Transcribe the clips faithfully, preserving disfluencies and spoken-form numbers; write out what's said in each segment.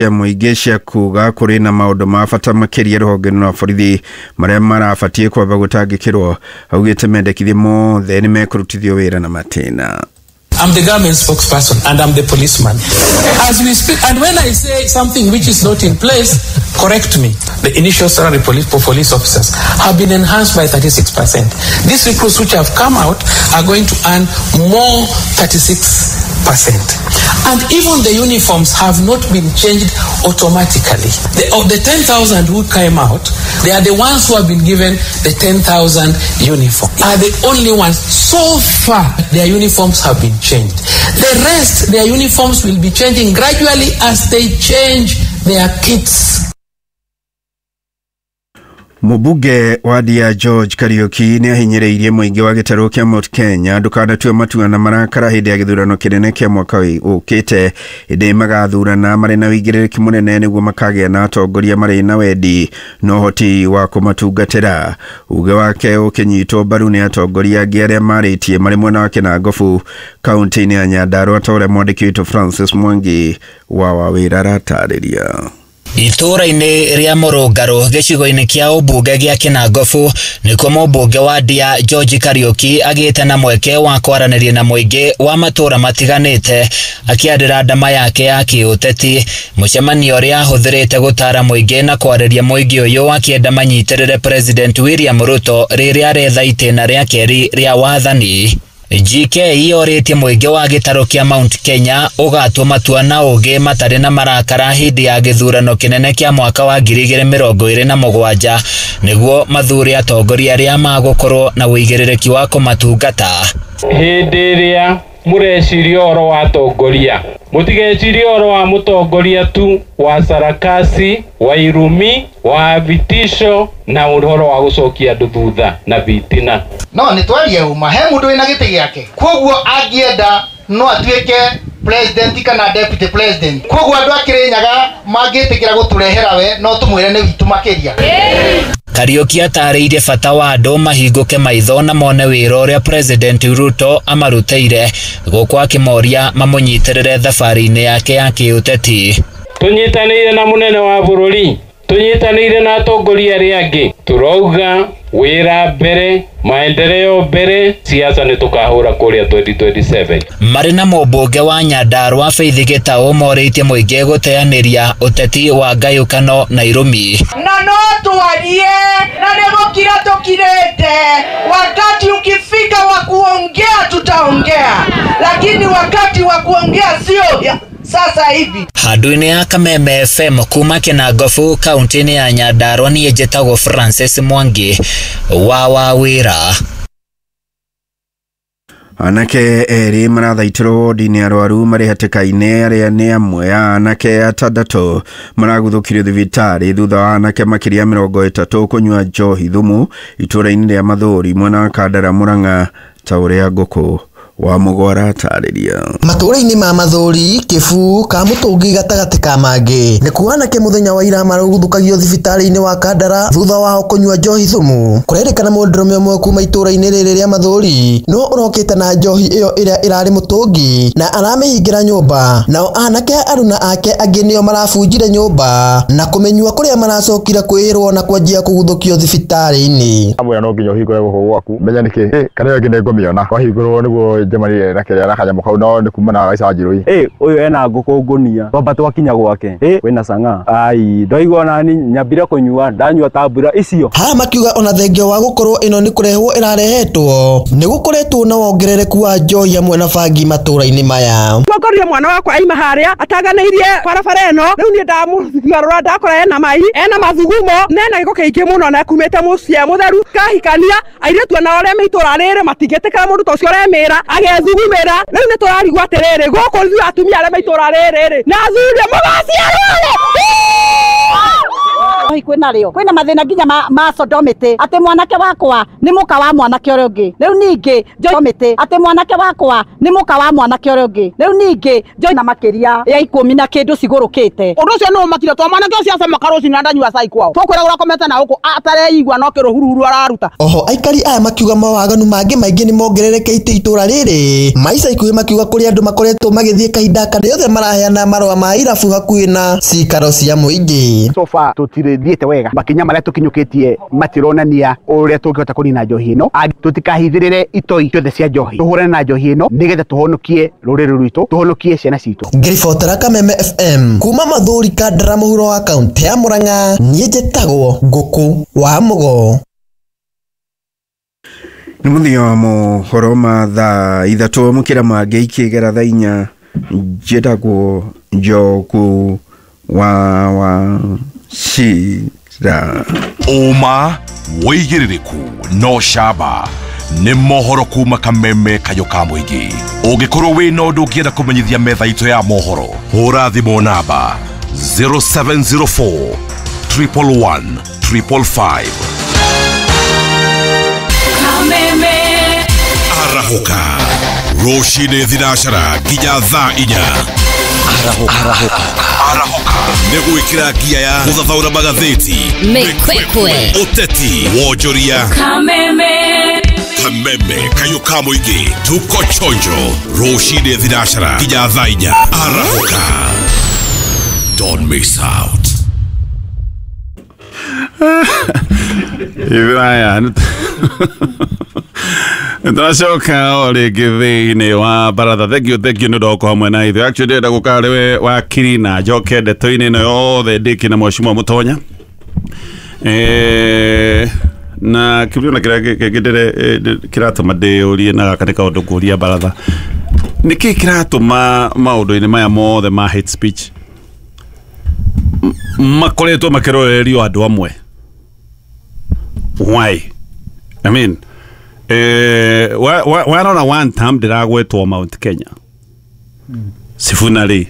ya muingi cia kuga kuri na maundu ma bata makiria ruhonge na borithi maria marabatie kwamba gutangikirwo augite mendekithie mothe ni mekurutithio wira na matina. I'm the government spokesperson and I'm the policeman. As we speak, and when I say something which is not in place, correct me. The initial salary police for police officers have been enhanced by thirty-six percent. These recruits which have come out are going to earn more thirty-six percent. And even the uniforms have not been changed automatically. The, of the ten thousand who came out, they are the ones who have been given the ten thousand uniform. Are the only ones. So far, their uniforms have been changed. The rest, their uniforms will be changing gradually as they change their kits. Mubuge wadia George Kariuki ni ahinyireirie muingi wa gitaro kia Mount Kenya ndukanatue matua na marakara hindi ya githurano kinene kia mwaka ukite indi magathurana mari na wigiriki munene niguo makagia na atongoria mari na wendi no hoti wa kumatungatira. Uge wake ukinyitwo mbaru ni atongoria angi aria maritie mari mwena wa Kinangofu kaunti-ini ya Nyandarua ta uria mwandiki witũ Francis Mwangi wa Wawira aratariria. Itura-ini ria Murungaro gicigo-ini kia ubunge gia Kinangofu nikuo mubunge wa Ndia George Kariuki agite na mweke wa kwaraniria na muingi wa matura matiganite akiandira ndama yake ya kiuteti. Mucemanio ria ahuthirite gutara muingi na kwariria muingi uyu akienda manyitirire President William Ruto riria retha itena ria keri ria wathani. G K yoritie muingi wa gitaro kia Mount Kenya ugatua matua na ugi matari na marakara hindi ya githurano kinene kia mwaka wa ngiri igĩrĩ mĩrongo ĩrĩ na mũgwanja niguo mathuri atongoria aria magukorwo na wĩigĩrĩrĩki wa kumatungata. Hindi ria mureciria oro wa atongoria mutigeciria oro wa mutongoria tu wa sarakasi wa irumi wa vitisho na uhoro wa gucokia andu thutha na bitina. No ni twarie uma he mundu wina giti giake koguo angienda no atuike president kana deputy president koguo andu akirinyaga mangitikira guturehera we no tumwire ni witu makiria. Kariuki atariire bata wa andu mahinguke maitho na mone wira uria President Ruto amaruteire gukwa kimoria mamunyitirire thabari-ini yake ya kiuteti. Tunyitanire na munene wa bururi, tunyitanire na atongoria aria angi, turauga wira mbere maendeleo mbere siasa ni tukahura kuria twenty twenty-seven. Marina mubunge wa Nyandarua Faith Gitau moritie muingi guteaniria uteti wa ngayukano na irumi. Na no tuarie na negokira tukirete, wakati ukifika wa kuongea tutaongea, lakini wakati wa kuongea sio sasa hivi. Handu-ini ya Kameme F M kuma Kinangofu kaunti-ini ya Nyandarua ni njĩtagwo Francis Mwangi wa Wawira. Anake eri marathaitĩrwo ndini arwaru mari hatĩka-inĩ aria ni amwe ya anake atandatu maraguthukirio thibitari thutha wa anake makiria mĩrongo ĩtatũ kunyua njohi thumu itura-inĩ ria Mathũri mwena wa Kandara Murang'a ta uria Ngũkũ wa Mũgwara atariria. Matura-ini ma Mathũri Kibu ka Mutungi gatagati ka mangi ni kuanake muthenya wa ira maruguthukagio thibitari-ini wa Kandara thutha wa kunyua njohi thumu. Kurerikana mũndũrũme ũmwe kuma itura-ini rĩrĩ ria Mathũri no urokite na njohi iyo ĩrĩa ĩrarĩ Mutungi na aramehingira nyumba, nao anake aruna ake angĩ nĩo marabunjire nyumba na kumenyua kuria maracokira kwĩrwo na kwanjia kuguthukio thibitari-ini. Amwe no nginya uhingũre gũkũ gwaku menya nĩkĩ eh kana ngĩ nĩngũmĩona wahingũrwo nĩguo njemani na kĩrĩa rakaja mũkau no nĩ kuma na Gaica Njirũi. Eh ũyũ ena ngũkũ ngonia baba twakinya gwake eh wĩna canga ai ndoigua nani nyambire kunyua ndanyua tambura icio. Ha makiuga ona thengio wa gũkorwo ĩno nĩ kũrehwo ĩrarehetwo nĩ gũkoretwo na wongerereku wa njohi amwe na bangi matũra-inĩ maya. Twakorire mwana wakwa aima haria ataganĩirie barabara ĩno rĩu niĩ ndamũgarũra ndakora ena mai ena mathugumo nena gĩko kĩingĩ mũno na kumĩte mũciĩ mũtheru kahikania airĩtu na arĩa maitũra rĩrĩ matingĩtĩkĩra mũndũ ta ũcio ũremĩra agethugumĩra rĩu nĩ tũrarigwo atĩrĩrĩ gũkũ rĩu atumia arĩa maitũra rĩrĩ na athuri mũgaciarwo nario kwina mathina nginya ma, ma sodomity ati mwanake wakwa ni muka wa mwanake uria ungi riu ningi njodomity ati mwanake wakwa ni muka wa mwanake uria ungi riu ningi njo na makiria ya ikumi na kindu cigurukite undu ucio no makire to mwanake ucio aca makaroci na ndanyua cai kwao tukwira urakomete na huko atareigua no kiruhuruhuru araruta. Oho aikari aya makiuga mawaganu mangi maingi ni mongererekeite itura riri maica ikuhi makiuga kuri andu makoretwo magithie kahinda kana yothe maraheana marua ma irabu hakuhi na cikaro cia muingi. So far tutirithiete wega makinya maria tukinyukitie matironania uria tungihota kunina njohi ino tutikahithirire itoi ciothe cia njohi tuhurane na njohi ino nigetha tuhonokie ruriri rwitu tuhonokie ciana citu. Ngiribotera Kameme F M kuma Mathuri Kandara muhuro wa kaunti ya Murang'a nie njitagwo Nguku wa Mugo. Nĩ mũthia wa mohoro ma thaa ithatũ mukĩra mangĩ ikĩgera thaa inya njĩtagwo Njogu wa wa Cira. Ũma wĩigĩrĩrĩku no camba nĩ mohoro kuma Kameme kayo ka mũingĩ. Ũngĩkorwo wĩ na ũndũ ũngĩenda kũmenyithia metha itũ ya mohoro hũra thimũ namba zero seven zero four, one one one, five five five. Kameme Arahuka Roshine Thinashara nginya thaa inya. Arahuka Arahuka nĩgwĩkĩra ngia ya gũthathaũra magathĩti Mĩkwekwe ũteti wonjoria. Kameme Kameme kayo ka mũingĩ tuko chonjo Roshine Thinashara nginya thaa inya. Arahuka, don't miss out. Ivaya Tunashoka ole givine wa baratha. Thank you, thank you no kwa mwana ithu. Actually nda gukare we wa kirina joke de toine no yothe ndiki na mwashimwa Mutonya. Eh na kibyo na kira kigidere kiratuma de uri na katika undu kuria baratha. Niki kiratuma maundu ine maya mothe ma hate speech makoretwo makirorerio andu amwe. Why? I mean, eh, warona one time ndiragwetwo Mount Kenya mm. Sifuna ri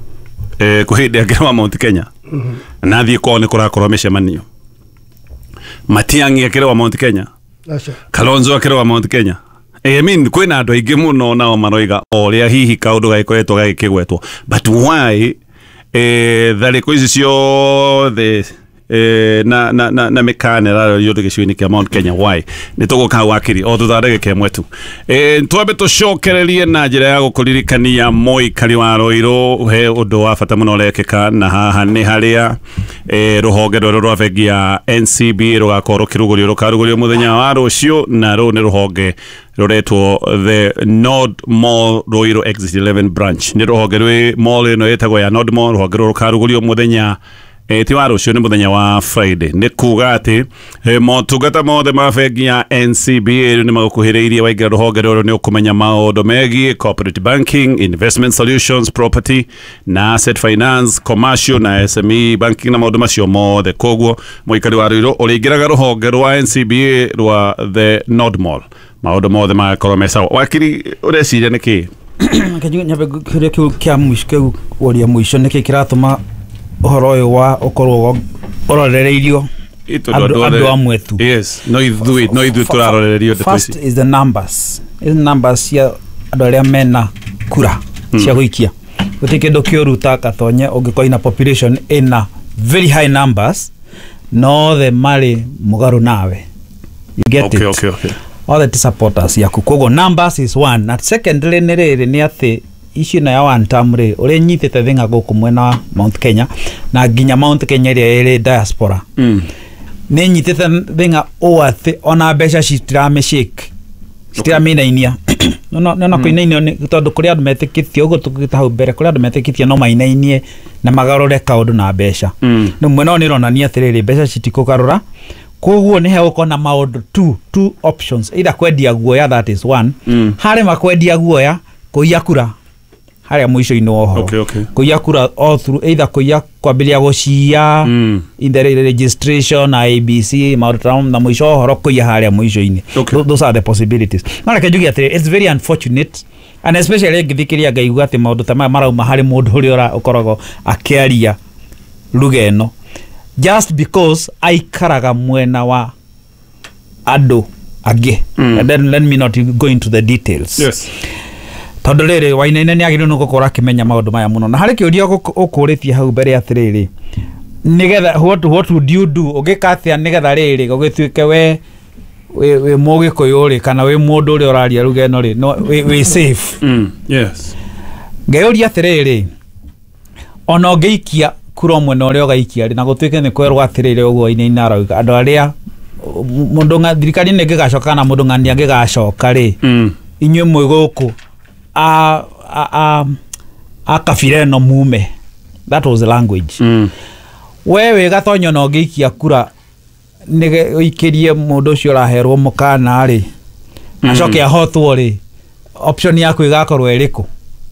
eh, kuhinde akirwa Mount Kenya mm -hmm. Nathie ko ni kurakorwo micemanio Matiang'i akirwa Mount Kenya Asha. Kalonzo akirwa Mount Kenya. I mean kwina andu aingi muno nao maroiga oria hihi kaundu gaikoretwo gagikigwetwo, but why eh thariko ici ciothe eh na na na na mekane raro yote gicwini kia Mount Kenya why nituguka wakiri o thuthare gike mwetu eh twambe tucokererie na njira ya gukuririkania Moi kari wa Roiro he undu wa bata muno rekeka na haha ni haria eh ruhonge rwo rwa bengi ya N C B rugakorwo kirugurio rukarugurio muthenya wa rucio na ru ni ruhonge ruretwo the Nord Mall Roiro Exit eleven branch ni ruhonge rwi mall ino yetagwo ya Nord Mall ruhonge rukarugurio muthenya Eh tiwaro cio ni muthenya wa Friday ni kuga ati eh, motungata mothe ma bengi ya N C B ni magukuhiriirie waingira ruhonge rwo ni ukumenya maundu megie corporate banking, investment solutions, property na asset finance, commercial na S M E banking na maundu macio mothe. Koguo muikari wa Roiro uringiraga ruhonge rwa N C B rwa the Nord Mall maundu mothe magakorwo me sawa. Wakiri ureciria niki kajunga nyabe kire kia mwisho uria mwisho niki kiratuma uhoro uyu wa ukorwo ororereirio andu amwe tu. Yes, no ithui no ithui turarorereirio de first is the numbers is numbers ya andu aria mena kura cia guikia gutike ndo kioruta katonye ungikoina population ina very high numbers no the mari mugaru nawe you get okay, it okay okay all the supporters ya kukogo numbers is one and secondly ni riri ni ati ici na ya one time ri uri nyitete thinga guku mwena Mount Kenya na ginya Mount Kenya ri ri diaspora mm. ni nyitete thinga o ati ona besha citirame shake citirame inia no no no koina inia ni tondu kuri andu metikithio ugo tukitahau mbere kuri andu metikithio no mainainie na magarore kaundu na besha mm. no mwena ni ronania atiriri besha citikugarura koguo ni he ukona maundu two two options either kwendia guoya that is one mm. hari makwendia guoya kuia kura haria mwisho ino ho okay okay kuia kura all through either kuia kwambiria gucia mm. in the registration I B C mautram na mwisho horo kuia haria mwisho ini okay. Those are the possibilities na kejugi ati it's very unfortunate and especially ngithikiria ngaigua ati maundu ta marauma hari mundu uri ora ukorogo akiaria lugha eno just because aikaraga mwena wa ado age mm. and then let me not go into the details. Yes. Tondu riri Wainaina ni agirwo gukora akimenya maundu maya muno na hari kiuria ukuritie hau mbere atiriri nigetha what what would you do ugikathia nigetha riri gugituike we we, we mugikuyu ri kana we mundu uri oraria rugeno ri no we, we safe mm. Yes. Ngeuria atiriri ona ngeikia kuro mwena uria ugaikia ri na gutuike ni kwerwa atiriri uguo Wainaina arauga andu aria mundu nga thirikari ni ngigacoka na mundu ng'ania ngigacoka ri mm. inywe mwe guku a a a akafire no mume. That was the language. Mm. Wewe gatonyo no gikia kura nige ikirie mundu cio raherwo mukana ri acoke ahotwo ri option yaku igakorwo iriku.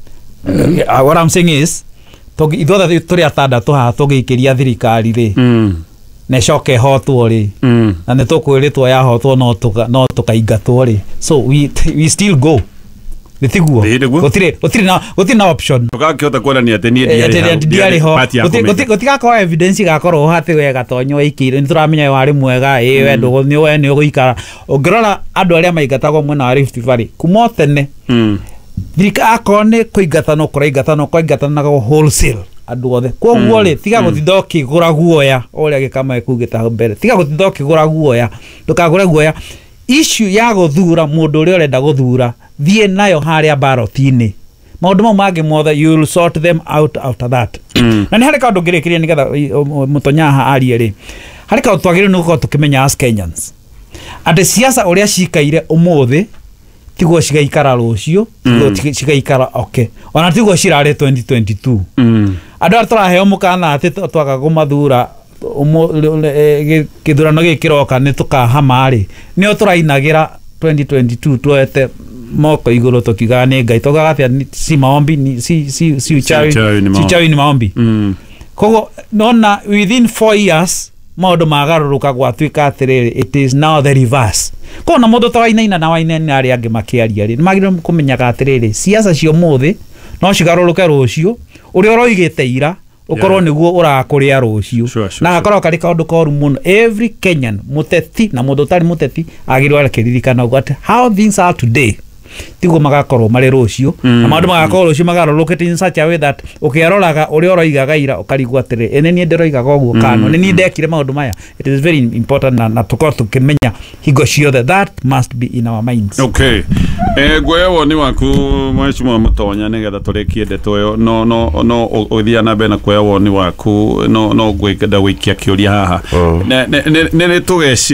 Mm. Uh, what I'm saying is to ithuothe turi atandatu ha tugikiria thirikari ri mm. ne coke hotwo ri mm. na ne tukwiritwo ya hotwo no tuka no tukaingatwo ri so we we still go Nitiguo. Gotire gotire na gotire na option. Tukakihota kuona ni ateni ndiari ho. Gotika ko evidence gakorwo hati wega tonyo ikire nituramenya wari mwega eh wendo ni we ni uguikara. Ongirora andu aria maigatagwo mwena wa Rift Valley kumo tene. Mm. Thirika akone kuigata no kuraigata no kuigata na wholesale andu othe. Koguo ri tiga guthindo kigura guoya uria gikama ekugita mbere. Tiga guthindo kigura guoya. Ndukagure guoya. Issue ya guthura mundu uri urenda guthura thie nayo haria barotini maundu mau mangi mothe you will sort them out after that. Mm. Na ni hari kaundu ngirikiria nigetha mutonyaha ari ri hari kaundu twagire nuko tukimenya as Kenyans ande siasa uria cikaire umuthi tiguo cigaikara rucio tiguo cigaikara okay ona tiguo cirare twenty twenty-two. Mm. Andu aturaheo mukana ati twaga kumathura umo kithurano gikiroka ni tukahama ri ni turainagira twenty twenty-two tuete moko iguru tukiga ni ngai togaga si maombi ni si si si uchawi si uchawi ni maombi. Mm. Kogo nona within four years maundu magaruruka gwatuika atiriri it is now the reverse. Kona mundu ta Wainaina na Wainaina ari angi makiaria ri magire kumenyaga atiriri siasa cio muthi no cigaruruke rucio uri oroigite ira ukorwo niguo urakuria rucio na gakorwo kari kaundu koru muno. Every Kenyan muteti na mundu tari muteti agirwa akiririkana ugate how things are today tiguo magakorwo mari rucio na maundu magakorwo rucio magarorokete in such a way that ukiaroraga uri oroigaga ira ukarigwa atiri ene ni ndiroigaga uguo kano ni ndekire maundu maya. It is very important na, na tukorwo tukimenya higo ciothe that must be in our minds. Okay. Eh gwewo ni waku mheshimiwa Mutonya nigetha turikie ndeto yo no no no uthia na bena kwewo ni waku no no gwikenda wikia kiuria haha ne ne ne tugeci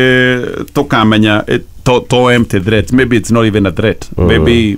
tukamenya to to empty threat. Maybe it's not even a threat. Mm. Maybe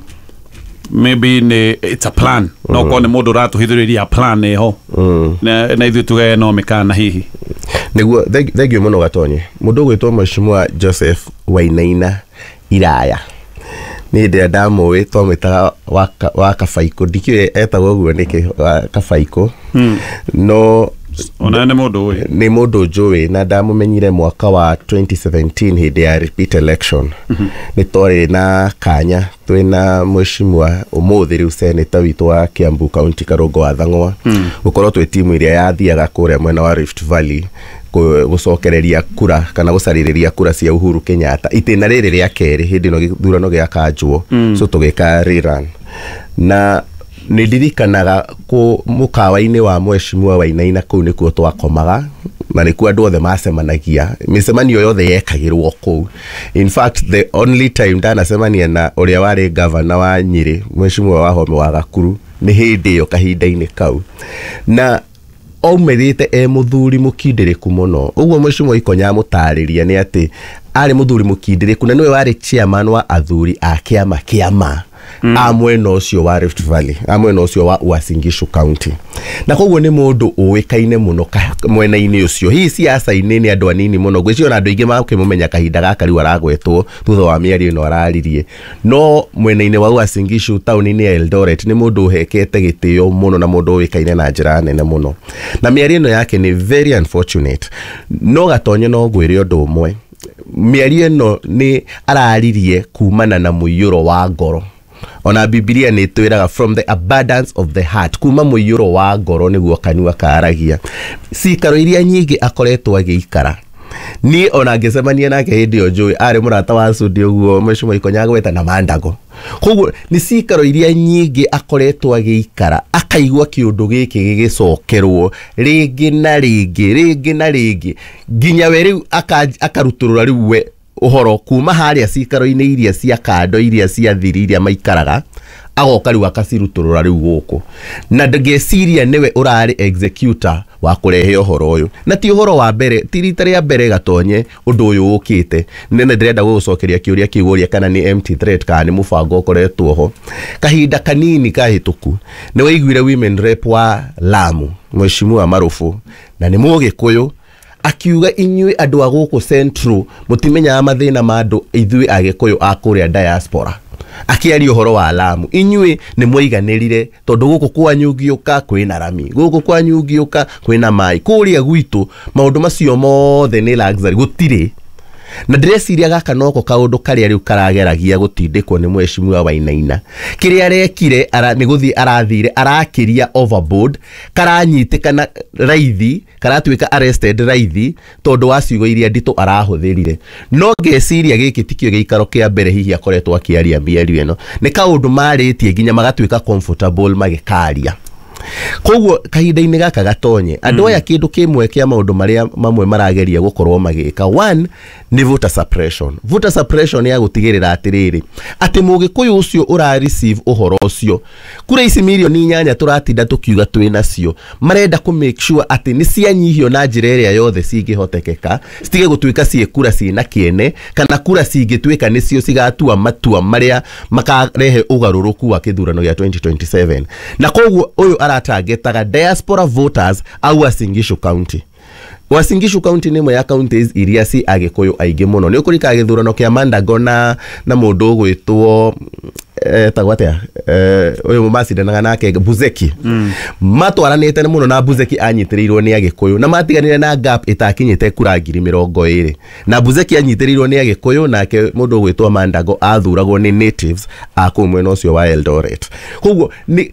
maybe ne, it's a plan. Mm. No kone mundu ratuhithuriria a plan eho. Mm. Na na ithu tuge no mekana hihi. Niguo thegio muno gatonye. Mundu gwitwo Mheshimiwa Joseph Wainaina Iraya. Ni ndia ndamuwi twamwitaga wa Kabaiko ndikiwe etagwo guo niki Kabaiko. Mm. No ona ne mundu we ni mundu njui na ndamumenyire mwaka wa twenty seventeen hindi ya repeat election. Mm -hmm. Ni tori na kanya twina Mheshimiwa umuthi riu senator witu wa Kiambu County Karongo wa Thang'wa gukorwo twi timu iria yathiaga kuria mwena wa Rift Valley gucokereria kura kana gucaririria kura cia Uhuru Kenyatta itina riri ria keri hindi no githurano gia kanjuo. Mm. So tugika rerun na nidirikanaga ku mukawa-ini wa Mheshimiwa Wainaina kuu nikuo twakomaga na nikuo andu othe macemanagia micemanio yothe yekagirwo kuu. In fact the only time ndanacemania na uria wari governor wa Nyeri Mheshimiwa Wahome wa Gakuru ni hindi yo kahinda-ini kau na omerite e muthuri mukindiriku muno. Uguo Mheshimiwa Ikonya mutariria ni ati ari muthuri mukindiriku na niwe wari chairman wa athuri a kiama kiama. Mm. Amwena ucio wa Rift Valley, amwena ucio wa Uasin Gishu County. Na koguo ni mundu uwikaine muno mwena-ini ucio. Hii siasa-ini ni andu anini muno. Gwicio na andu ingi makimumenya kahinda gaka riu aragwetwo thutha wa miario ino araririe. No mwena-ini wa Uasin Gishu town-ini ya Eldoret ni mundu uhekete gitio muno na mundu uwikaine na njira nene muno. Na miario ino yake ni very unfortunate. No gatonye no gwire undu umwe. Miario ino ni araririe kumana na muiyuro wa ngoro. ona Biblia nĩ twĩraga from the abundance of the heart, kuma mũiyũro wa ngoro nĩguo kanua karagia. Cikaro iria nyingĩ akoretwo agĩikara ni ona ngĩcemania nake hĩndĩ ĩyo njũĩ arĩ mũrata wa Sudi ũguo Mheshimiwa Ikonyaga gweta na Mandago. Koguo ni cikaro iria nyingĩ akoretwo agĩikara akaigua kĩũndũ gĩkĩ gĩgĩcokerwo rĩngĩ na rĩngĩ rĩngĩ na rĩngĩ nginya we rĩu akarutũrũra rĩu we ũhoro kuma harĩa cikaro-inĩ iria cia kando iria cia thiri iria maikaraga agoka rĩu akacirutũrũra rĩu gũkũ na ngeciria nĩwe ũrarĩ executor wa kũrehe ũhoro ũyũ na ti ũhoro wa mbere ti rita rĩa mbere Gatonye ũndũ ũyũ ũkĩte nene ndĩrenda gũgũcokeria kĩũria kĩũria kana nĩ empty threat kana nĩ mũbango ũkoretwo ho kahinda kanini kahĩtũku nĩ waiguire women rep wa Lamu Mheshimiwa Marufu na nĩ Mũgĩkũyũ akiuga inyuĩ andũ a gũkũ Central mũtimenyaga mathĩna ma andũ ithuĩ Agĩkũyũ a kũrĩa diaspora akiaria ũhoro wa Lamu inyuĩ nĩ mwiganĩrire tondũ gũkũ kwanyu ũngĩũka kwĩna rami gũkũ kwanyu ũngĩũka kwĩna mai kũrĩa gwitũ maũndũ macio mothe nĩ luxury gũtirĩ na ndĩreciria gaka noko kaũndũ karĩa rĩu karageragia gũtindĩkwo nĩ Mheshimiwa Wainaina kĩrĩa arekire nĩ gũthiĩ arathire arakĩria overboard karanyitĩkana raithi karatuĩka arrested raithi tondũ wa ciugo iria nditũ arahũthĩrire no ngeciria gĩkĩ tikio gĩikaro kĩa mbere hihi akoretwo akĩaria mĩario ĩno nĩ kaũndũ marĩtie nginya magatuĩka comfortable magĩkaria. Koguo kahinda-inĩ gaka Gatonye andũ aya kĩndũ kĩmwe kĩa maũndũ marĩa mamwe marageria gũkorwo magĩka one nĩ voter suppression. Voter suppression ya gũtigĩrĩra atĩrĩrĩ atĩ Mũgĩkũyũ ũcio ũra receive ũhoro ũcio kura ici milioni inyanya tũratinda tũkiuga twĩ nacio marenda ku make sure atĩ nĩ cianyihio na njĩra ĩrĩa yothe cingĩhotekeka citige gũtuĩka ciĩ kura ciĩna kĩene kana kura cingĩtuĩka nĩcio cigatua matua marĩa makarehe ũgarũrũku wa kĩthurano gĩa twenty twenty-seven na koguo ũyũ aratagetaga diaspora voters au Uasin Gishu County. Uasin Gishu County nĩ ĩmwe ya counties iria ci Agĩkũyũ aingĩ mũno nĩ ũkũrika gĩthurano kĩa Mandago na na mũndũ ũgwĩtwo eh tagwatea eh ũyũ macindanaga nake Buzeki matwaranĩte mũno na Buzeki anyitĩrĩirwo nĩ Agĩkũyũ na matiganire na gap ĩtakinyĩte kura ngiri mĩrongo ĩrĩ na Buzeki anyitĩrĩirwo nĩ Agĩkũyũ nake mũndũ ũgwĩtwo Mandago athuragwo nĩ natives a kũu mwena ũcio wa Eldoret. Koguo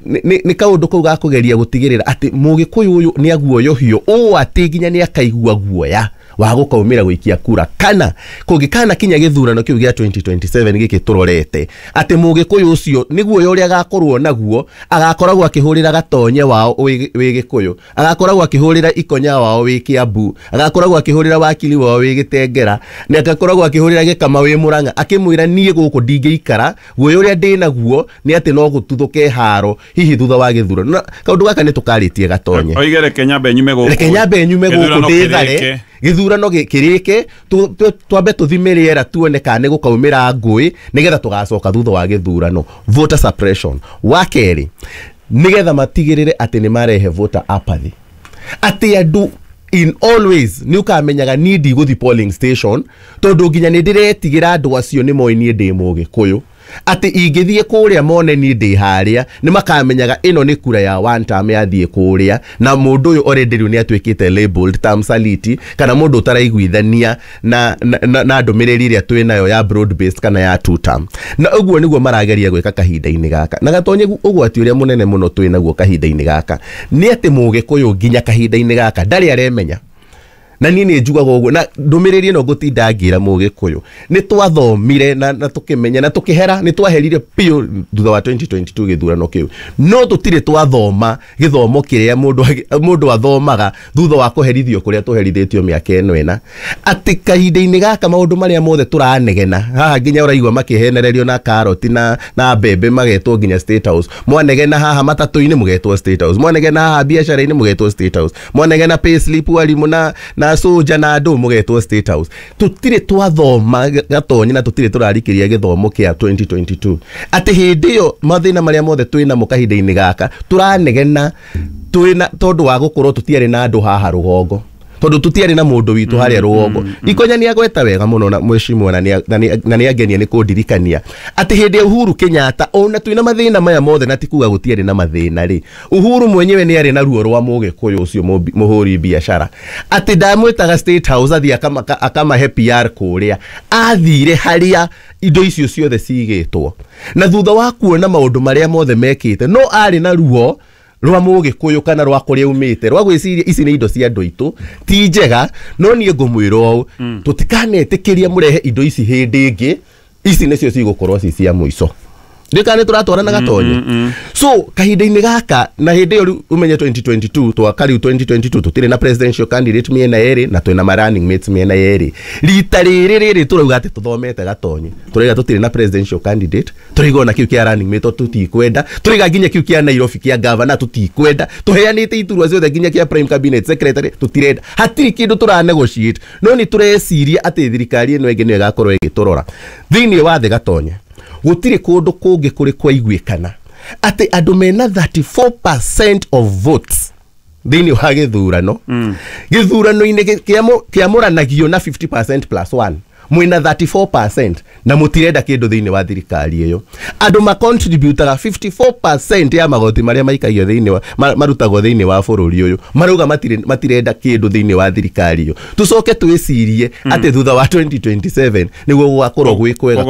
nĩ kaũndũ kau ga kũgeria gũtigĩrĩra atĩ Mũgĩkũyũ ũyũ nĩ aguoyohio ũũ atĩ nginya nĩ akaigua guoya wa gũkaumĩra gũikia kura kana kũngĩkana kinya gĩthurano kĩu gĩa twenty twenty-seven gĩkĩ tũrorete atĩ Mũgĩkũyũ ũcio nĩguo ũrĩa agakorwo naguo agakoragwo akĩhũrĩra Gatonye wao wĩ Gĩkũyũ agakoragwo akĩhũrĩra Ikonya wao wĩ Kĩambu agakoragwo akĩhũrĩra wakili wao wĩ Gĩtengera na agakoragwo akĩhũrĩra Gĩkama wĩ Mũrang'a akĩmwĩra niĩ gũkũ ndingĩikara guoya ũrĩa ndĩ naguo nĩ atĩ no gũtuthũke haro hihi thutha wa gĩthurano kaũndũ gaka nĩ tũkarĩtie Gatonye oigere Kenyambe nyume gũkũ Kenyambe nyume gũkũ ndĩthare gĩthurano gĩkĩrĩke twambe tũthime rĩera tuone kana nĩ gũkaumĩra ngũĩ nĩgetha tũgacoka thutha wa gĩthurano. Voter suppression wa kerĩ nĩgetha matigĩrĩre atĩ nĩ marehe voter apathy atĩ andũ in always nĩ ũkamenyaga nindi gũthi polling station tondũ nginya nĩ ndĩretigĩra andũ acio nĩ moĩ niĩ ndĩ Mũgĩkũyũ ati ingĩthiĩ kũrĩa mone ni ndĩ harĩa nĩ makamenyaga ĩno nĩ kura ya one time yathiĩ kũrĩa na mũndũ ũyũ already rĩu nĩ atuĩkĩte labeled tamsaliti kana mũndũ ũtaraiguithania na na, na ndũmĩrĩri ĩrĩa twĩ nayo ya broad based kana ya two term na ũguo nĩguo marageria gwĩka kahinda-inĩ gaka na Gatonye ũgwati ũrĩa mũnene mũno twĩ naguo kahinda-inĩ gaka nĩ atĩ Mũgĩkũyũ nginya kahinda-inĩ gaka ndarĩ aremenya na niĩ nĩ njugaga ũguo na ndũmĩrĩri ĩno ngũtinda ngĩra Mũgĩkũyũ nĩ twathomire na na tũkĩmenya na tũkĩhera nĩ twaherire piũ thutha wa twenty twenty-two gĩthurano kĩu no tũtirĩ twathoma gĩthomo kĩrĩa mũndũ mũndũ athomaga thutha wa kũherithio kũrĩa tũherithĩtio mĩaka ĩno ĩna atĩ kahinda-inĩ gaka maũndũ marĩa mothe tũranegena haha nginya ũraigua makĩhenererio na karoti na na mbembe magetwo nginya State House mwanegena haha matatũ-inĩ mũgetwo State House mwanegena haha biacara-inĩ mũgetwo State House mwanegena payslip warimũ na na soja na andũ mũgetwo State House tũtirĩ twathoma Gatonye na tũtirĩ tũrarikĩria gĩthomo kĩa twenty twenty-two atĩ hĩndĩ ĩyo mathĩna marĩa mothe twĩna mo kahinda-inĩ gaka tũranegena twĩna tondũ wa gũkorwo tũtiarĩ na andũ haha rũgongo tondu tutiari na mundu witu haria ruongo Ikonya ni agweta wega muno na mweshimwa na ni agenia ni kundirikania ati hindi Uhuru Kenyatta ona twina mathina maya mothe na tikuga gutiari na mathina ri Uhuru mwenyewe ni ari na ruo rwa Mugikuyu ucio muhuri biashara ati ndamwitaga State House athia akama akama happy yar kuria athire haria indo icio ciothe cigitwo na thutha wa kuona maundu maria mothe mekite no ari na ruo rwa Mugikuyu kana rwa kuria umite rwa gwiciria ici ni indo cia andu itu ti njega no nie ngumwira u tutikanetekiria murehe indo ici hindi ingi ici nicio cigukorwo ci cia muico ndikane turatwara na gatonye so kahinda-ini gaka na hindi yo umenye twenty twenty-two twa kari twenty twenty-two tutire na presidential candidate miena yeri na twina ma running mates miena yeri rita riri riri turauga ati tuthomete gatonye turiga tutire na presidential candidate turiga na kiu kia running mate tutikwenda turiga ginya kiu kia Nairobi kia governor tutikwenda tuheanite iturwa ciothe ginya kia prime cabinet secretary tutirenda hatiri kindu tura negotiate no ni tureciria ati thirikari eno enge no igakorwo igiturora thiini wa the gatonye gutire kundu kungi kuri kwa igwikana ati andu mena thirty-four percent of votes thiini wa githurano githurano ine kiamuranagio na fifty percent plus one mwina thirty-four percent na mutirenda kindu thiini wa thirikari iyo andu ma contributaga fifty-four percent ya magoti maria maikagio thiini wa marutagwo thiini wa bururi uyu maruga matirenda kindu thiini wa thirikari iyo tucoke twicirie ati thutha wa twenty twenty-seven niguo gwakorwo gwikwega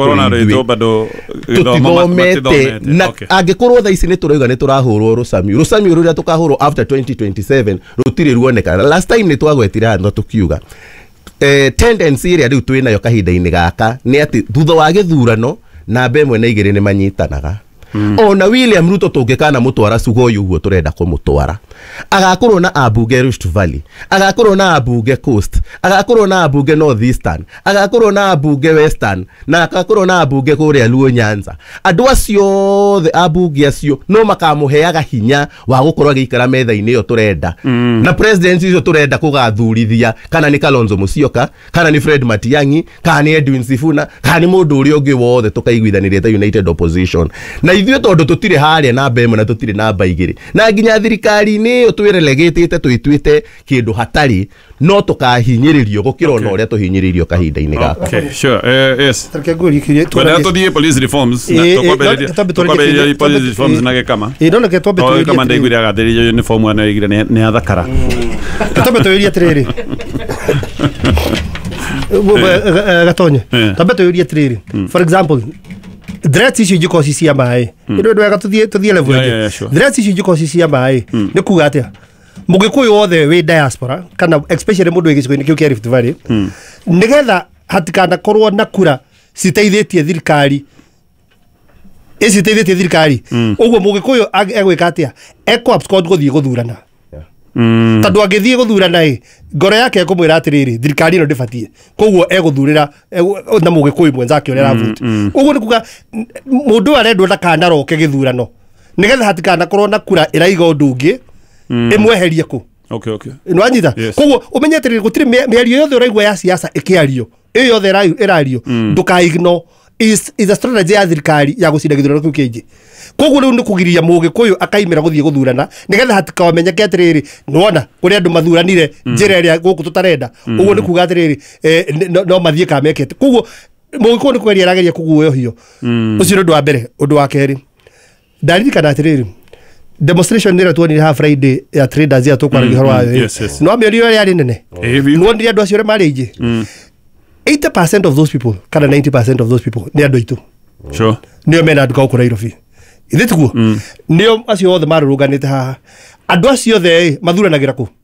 tuthomete na angikorwo tha ici ni turauga ni turahurwo rucami rucami ruria tukahurwo after twenty twenty-seven rutire ruonekana last time ni twagwetire handu tukiuga eh tendency ria riu twina yo kahinda-ini gaka ni ati thutha wa githurano na mbemwe na igiri ni manyitanaga ona William Ruto tungikana mutwara cugo uyu guo turenda kumutwara agakorwo na abunge Rift Valley agakorwo na abunge Coast agakorwo na abunge North Eastern agakorwo na abunge Western na agakorwo na abunge kuria Luo Nyanza andu acio the abunge acio no makamuheaga hinya wa gukorwo agikara metha-ini iyo turenda na president icio turenda kugathurithia kana ni Kalonzo Musyoka kana ni Fred Matiang'i kana ni Edwin Sifuna kana ni mundu uria ungi wothe tukaiguithaniria the United Opposition na ithuĩ tondu tutire haria na mbemwe na tutire na baigiri na ginya thirikari ni utwirelegetete twitwite kindu hatari no tukahinyiririo gukira ona uria tuhinyiririo kahinda-ini gaka okay sure uh, yes tarkeguri kirie twenda tuthie police reforms na tukwabereria tukwabereria police reforms na gekama ĩ ndona ke twambe twĩrie kama ndaigwire agathĩrĩrio uniform ana igire ni athakara twambe twĩrie atiriri gatonye twambe twĩrie atiriri for example threats icio njiko cia mai ndio ndio gatuthie tuthie level ĩngĩ threats icio njiko cia mai ni kuga atia Mugikuyu wothe we diaspora kana especially mundu wigicigo-ini kiu kia Rift Valley nigetha hatikana korwo na kura citeithitie thirikari iciteithitie thirikari uguo Mugikuyu egwika atia eko abscond guthie guthurana tondu angithie guthurana i ngoro yake ekumwira atiriri thirikari ino ndibatie koguo eguthurira na Mugikuyu mwenzake uria ravuti uguo ni kuga mundu arendwo ndakana roke githurano nigetha hatikana korwo na kura iraiga undu ungi imweherie ku okay okay nwanyita koguo umenye atiriri gutire miario yothe uraigwa ya siasa ikiario iyo yothe irario ndukaigno is is a strategy ya thirikari ya gucinda githurano kiu kingi koguo riu ni kugiria Mugikuyu akaimira guthie guthurana nigetha hatikamenyeke atiriri nwona kuri andu mathuranire njira iria guku tutarenda uguo ni kuga atiriri no mathie kamekete koguo Mugikuyu ni kugeria arageria kuguoyohio ucio ni undu wa mbere undu wa keri ndaririkana atiriri demonstration nira tuonire ha Friday ya traders ya tukwaragia horo ayo no miario ya yari nene nwonire andu acio mari ingi eighty percent of those people kana ninety percent of those people ni andu aitu sure nio mena andu kaukura Nairobi ithe tuguo nio acio othe maruruganite haha andu acio othe mathuranagira ku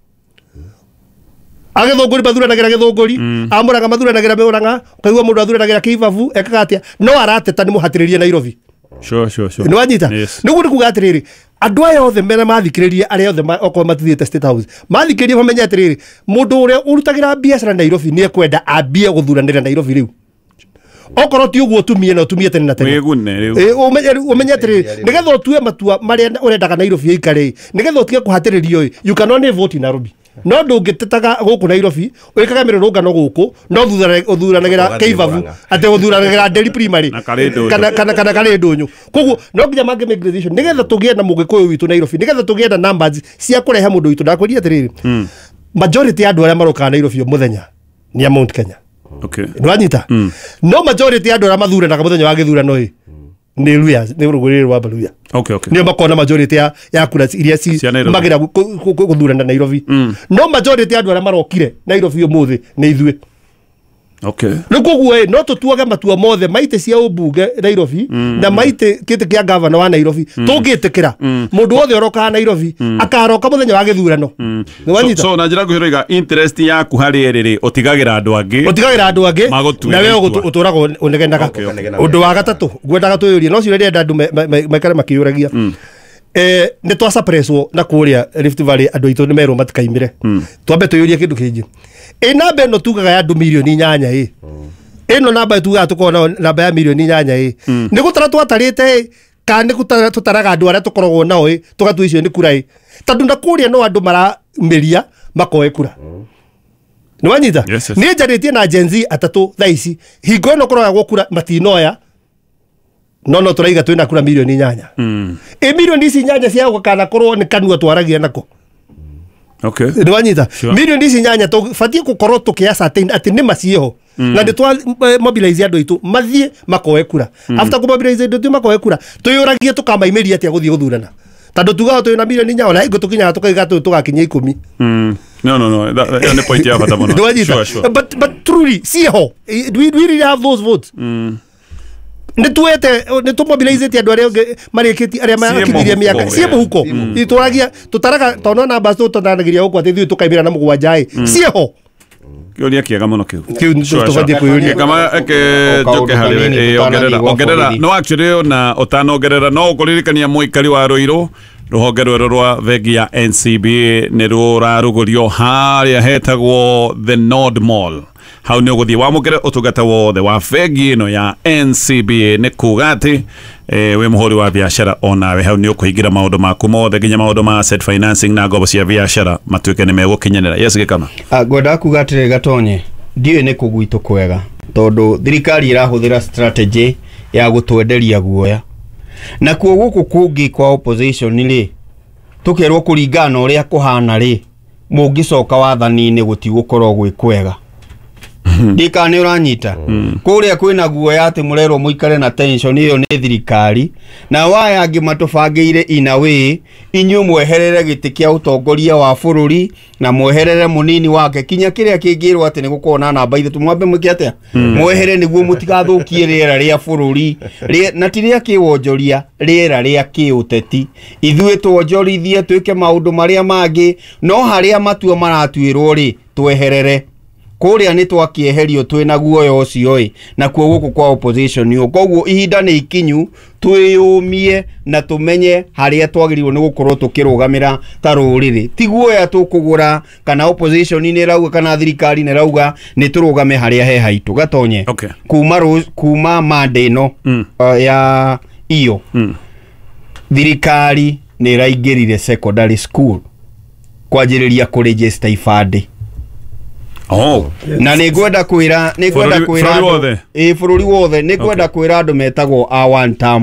agithunguri mathuranagira githunguri amuraga mathuranagira meuranga kaigua mundu athuranagira Kivavu ekaga atia no arateta ni muhatiririe Nairobi sure sure sure ni wanyita niguo ni kuga atiriri andu aya othe mena mathikiririe aria othe okwa matithiete State House mathikiririe famenya atiriri mundu uria urutagira biashara Nairobi ni ekwenda ambie guthuranira Nairobi riu okoro ti uguo tumie no tumie tene na tene eh umenye atiriri nigetha utue matua maria urendaga Nairobi ikare nigetha utige kuhatiririo you can only vote in Nairobi no ndungitetaga guku Nairobi wikaga mirurungano guku no thuthuranagira Kivavu ate guthuranagira Delhi primary kana kana kana kale ndunyu koguo no nginya mange migration nigetha tugie na Mugikuyu witu Nairobi nigetha tugie na numbers cia kureha mundu witu ndakwiria atiriri majority ya andũ arĩa marokaga Nairobi mũthenya nĩ a Mount Kenya. Okay. Nĩwanyita? No majority ya andũ arĩa mathuranaga mũthenya wa gĩthurano ĩ nĩ Luya, nĩ rũrĩrĩ rwa Baluya. Okay, okay. Nĩo makona majority ya ya kura iria ci magira gũthurana Nairobi. No majority ya andũ arĩa marokire Nairobi ũmũthĩ nĩ ithuĩ. Okay. Nĩ koguo ĩ no tũtuage matua mothe maite cia ũmbunge Nairobi na maite kĩtĩ kĩa governor wa Nairobi tũngĩtĩkĩra mũndũ wothe ũroka Nairobi akaroka mũthenya wa gĩthurano. So, so na njĩra nguhĩrĩga interest yaku harĩ rĩrĩ ũtigagĩra andũ angĩ ũtigagĩra andũ angĩ na wewe ũtũraga ũnegenaga. Ũndũ wa gatatũ ngwendaga twĩyũrie no ciũria rĩrĩa andũ maikare makĩyũragia eh nĩ twa suppresswo na kũrĩa Rift Valley andũ aitũ nĩ merwo matikaimire. Twambe twĩyũrie kĩndũ kĩngĩ ĩ namba ĩno tugaga ya andũ milioni inyanya ĩ ĩno namba tugaga tukona namba ya milioni inyanya ĩ nĩ gũtara twatarĩte kana nĩ gũtara tutaraga andũ arĩa tũkoragwo nao ĩ tũgatu icio nĩ kura ĩ tondũ na kũrĩa no andũ maramĩria makoe kura. Nĩwanyita? Nĩ njarĩtie na Gen Z atatũ thaa ici hingo ĩno kũrogagwo kura matinoya no no tũraiga twĩna kura milioni inyanya. Ĩ milioni ici inyanya cia gũkana korwo nĩ kanua twaragia nako. Okay. Nĩwanyita? Milioni ici inyanya tũbatie gũkorwo tũkĩaca atĩ nĩ maciho na nĩ twa mobilize andũ aitũ mathiĩ makoe kura. After kũmobilize andũ aitũ makoe kura twĩyũragie tũkamaimĩria atĩa gũthiĩ gũthurana tondũ tugaga twĩna milioni inyanya na hingo tũkinyaga tũkaiga tũgakinya ikũmi. No, no, no. That, that, that point ya bata mũno. Sure, sure. But but truly, ciho. Do we really have those votes? Mm. Nĩ tuete nĩ tũmobilize andũ arĩa marĩkĩti arĩa makithiria mĩaka cie mũhuko itũragia tũtaraga tondũ namba tũtanagĩria gũkũ atĩ ithuĩ tũkaimĩra na mũgwanja ĩ ciho kĩũria kĩega mũno kĩu kĩu tũbatie kwĩyũria kama eke njoke harĩ ongerera ongerera no actually na ũtanongerera no ũkũririkania mũikari wa Rũirũ rũhonge rwerũ rwa bengi ya N C B A nĩ rũrarugũrio harĩa hetagwo the Nord Mall. Hau nĩ ũgũthiĩ wamũkĩre ũtungata wothe wa bengi ĩno ya N C B A nĩ kuga atĩ wĩ mũhũri wa biacara onawe hau nĩ ũkũingĩra maũndũ maku mothe nginya maũndũ ma asset financing na ngobo cia biacara matuĩke nĩ megũkinyanĩra. Yes Gĩkama. Ngwenda kuga atĩrĩ Gatonye ndiũĩ nĩ kũgwitũ kwega tondũ thirikari ĩrahũthĩra strategy ya gũtwenderia guoya na kuo gũkũ kũngĩ kwa opposition rĩ tũkerwo kũringana ũrĩa kũhana rĩ mũngĩcoka wathani-inĩ gũtigũkorwo gwĩ kwega. Ndika nĩ ũranyita kũrĩa kwĩna guoya atĩ mũrerwo mũikare na tension ĩyo nĩ thirikari na waya angĩ matũbangĩire in a way inyuĩ mweherere gĩtĩ kĩa ũtongoria wa bũrũri na mweherere mũnini wake kinya kĩrĩa kĩngĩrwo atĩ nĩ gũkorwo na namba ithatũ mwambe mwĩke atĩa mwehere nĩguo mũtigathũkie rĩera rĩa bũrũri na ti rĩa kĩwonjoria rĩera rĩa kĩũteti ithuĩ tuonjorithie twĩke maũndũ marĩa mangĩ no harĩa matua maratuĩrwo rĩ tweherere kũrĩa nĩ twakĩeherio twĩna guoya ũcio ĩ na kuo gũkũ kwa opposition nĩ koguo ihinda nĩ ikinyu twĩyũmie na tũmenye harĩa twagĩrĩirwo nĩ gũkorwo tũkĩrũgamĩra ta rũrĩrĩ ti guoya tũkũgũra kana opposition nĩ rauga kana thirikari nĩ rauga nĩ tũrũgame harĩa he haitũ Gatonye. Okay. kuma kuma mande ĩno mm. uh, ya iyo mm. thirikari nĩ ĩraingĩrire secondary school kwanjĩrĩria kũregister ibandĩ. Oh. Na nĩ ngwenda kwĩra nĩ ngwenda kwĩra ĩ bũrũri wothe nĩ ngwenda kwĩra andũ metagwo a one term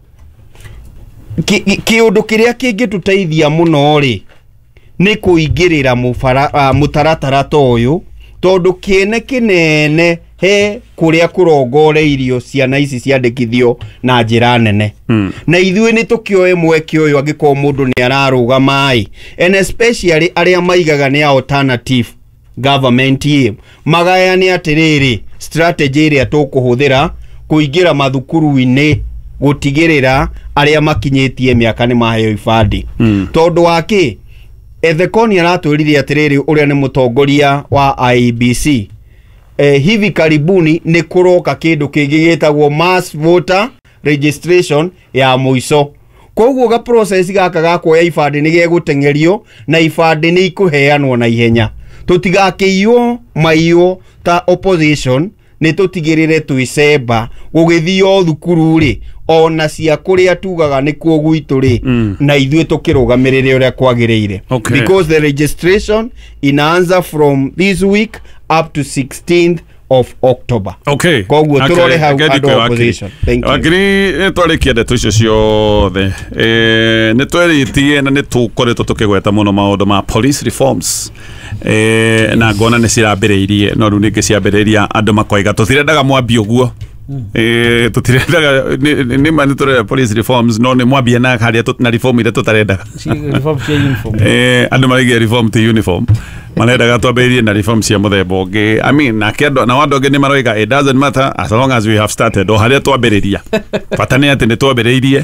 kĩũndũ kĩrĩa kĩngĩtũteithia mũno rĩ nĩ kũingĩrĩra mũtaratara ta ũyũ tondũ kĩene kĩnene he kũrĩa kũrongoreirio ciana ici ciandĩkithio na njĩra nene mm. na ithuĩ nĩ tũkĩoe mweke ũyũ angĩkorwo mũndũ nĩ ararũgama ĩ and especially arĩa maigaga nĩ alternative government ye magayane atĩrĩrĩ strategy ĩrĩa tũkũhũthĩra kũingĩra mathukuru-inĩ gũtigĩrĩra arĩa makinyĩtie mĩaka nĩ maheo ibandĩ mm. tondũ wake Ethekoni aratwĩrire atĩrĩrĩ ũrĩa nĩ mũtongoria wa I E B C eh, hivi karibuni nĩ kũroka kĩndũ kĩngĩ gĩtagwo mass voter registration ya mũico koguo ga process gaka ga kuoya ibandĩ nĩ gegũtengerio na ibandĩ nĩ ikũheanwo na ihenya tũtigakĩiywo maiywo ta opposition nĩ tũtigĩrĩre twĩcemba gũgĩthio thukuru rĩ ona cia kũrĩa tugaga nĩ kuo gwitũ rĩ mm. na ithuĩ tũkĩrũgamĩrĩre ũrĩa kwagĩrĩire okay. because the registration inaanza from this week up to sixteenth of October. Okay. Koguo turore hau andũ opposition. Thank you. Akiri twarikia ndeto icio ciothe eh nĩ tweritie na nĩ tũkoretwo tũkĩgweta mũno maũndũ ma police reforms eh na ngona nĩ cirambĩrĩirie no rĩu ningĩ ciambĩrĩria andũ makoiga tũtirendaga mwambie ũguo eh tutirendaga nĩ mani tũrenda police reforms no nĩ mwambie na harĩa na reform ile tũtarendaga reform cia uniform eh andũ maraigia reform to uniform marendaga twambĩrĩrie na reform cia mũthemba ũngĩ I mean na kĩandũ na wandũ angĩ nĩ maroiga it doesn't matter as long as we have started o harĩa twambĩrĩria bata nĩ atĩ nĩ twambĩrĩirie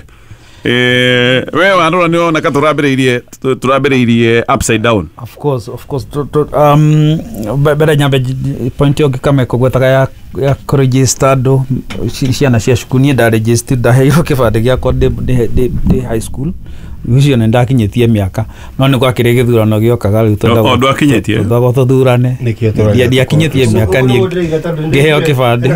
eh we wanora nĩ ona ka turambĩrĩirie turambĩrĩirie upside down of course of course to, to, um bere nyambe point yo kama kugwetaga ya ya registered ciana cia cukuni nda registered da heyo kibande giakwa de high school ucio nĩ ndakinyĩtie mĩaka no nĩ gwakĩrĩ gĩthurano gĩokaga rĩu tondũ ndũ akinyĩtie tondũ tũthurane ndiakinyĩtie mĩaka niĩ ngĩheo kĩbande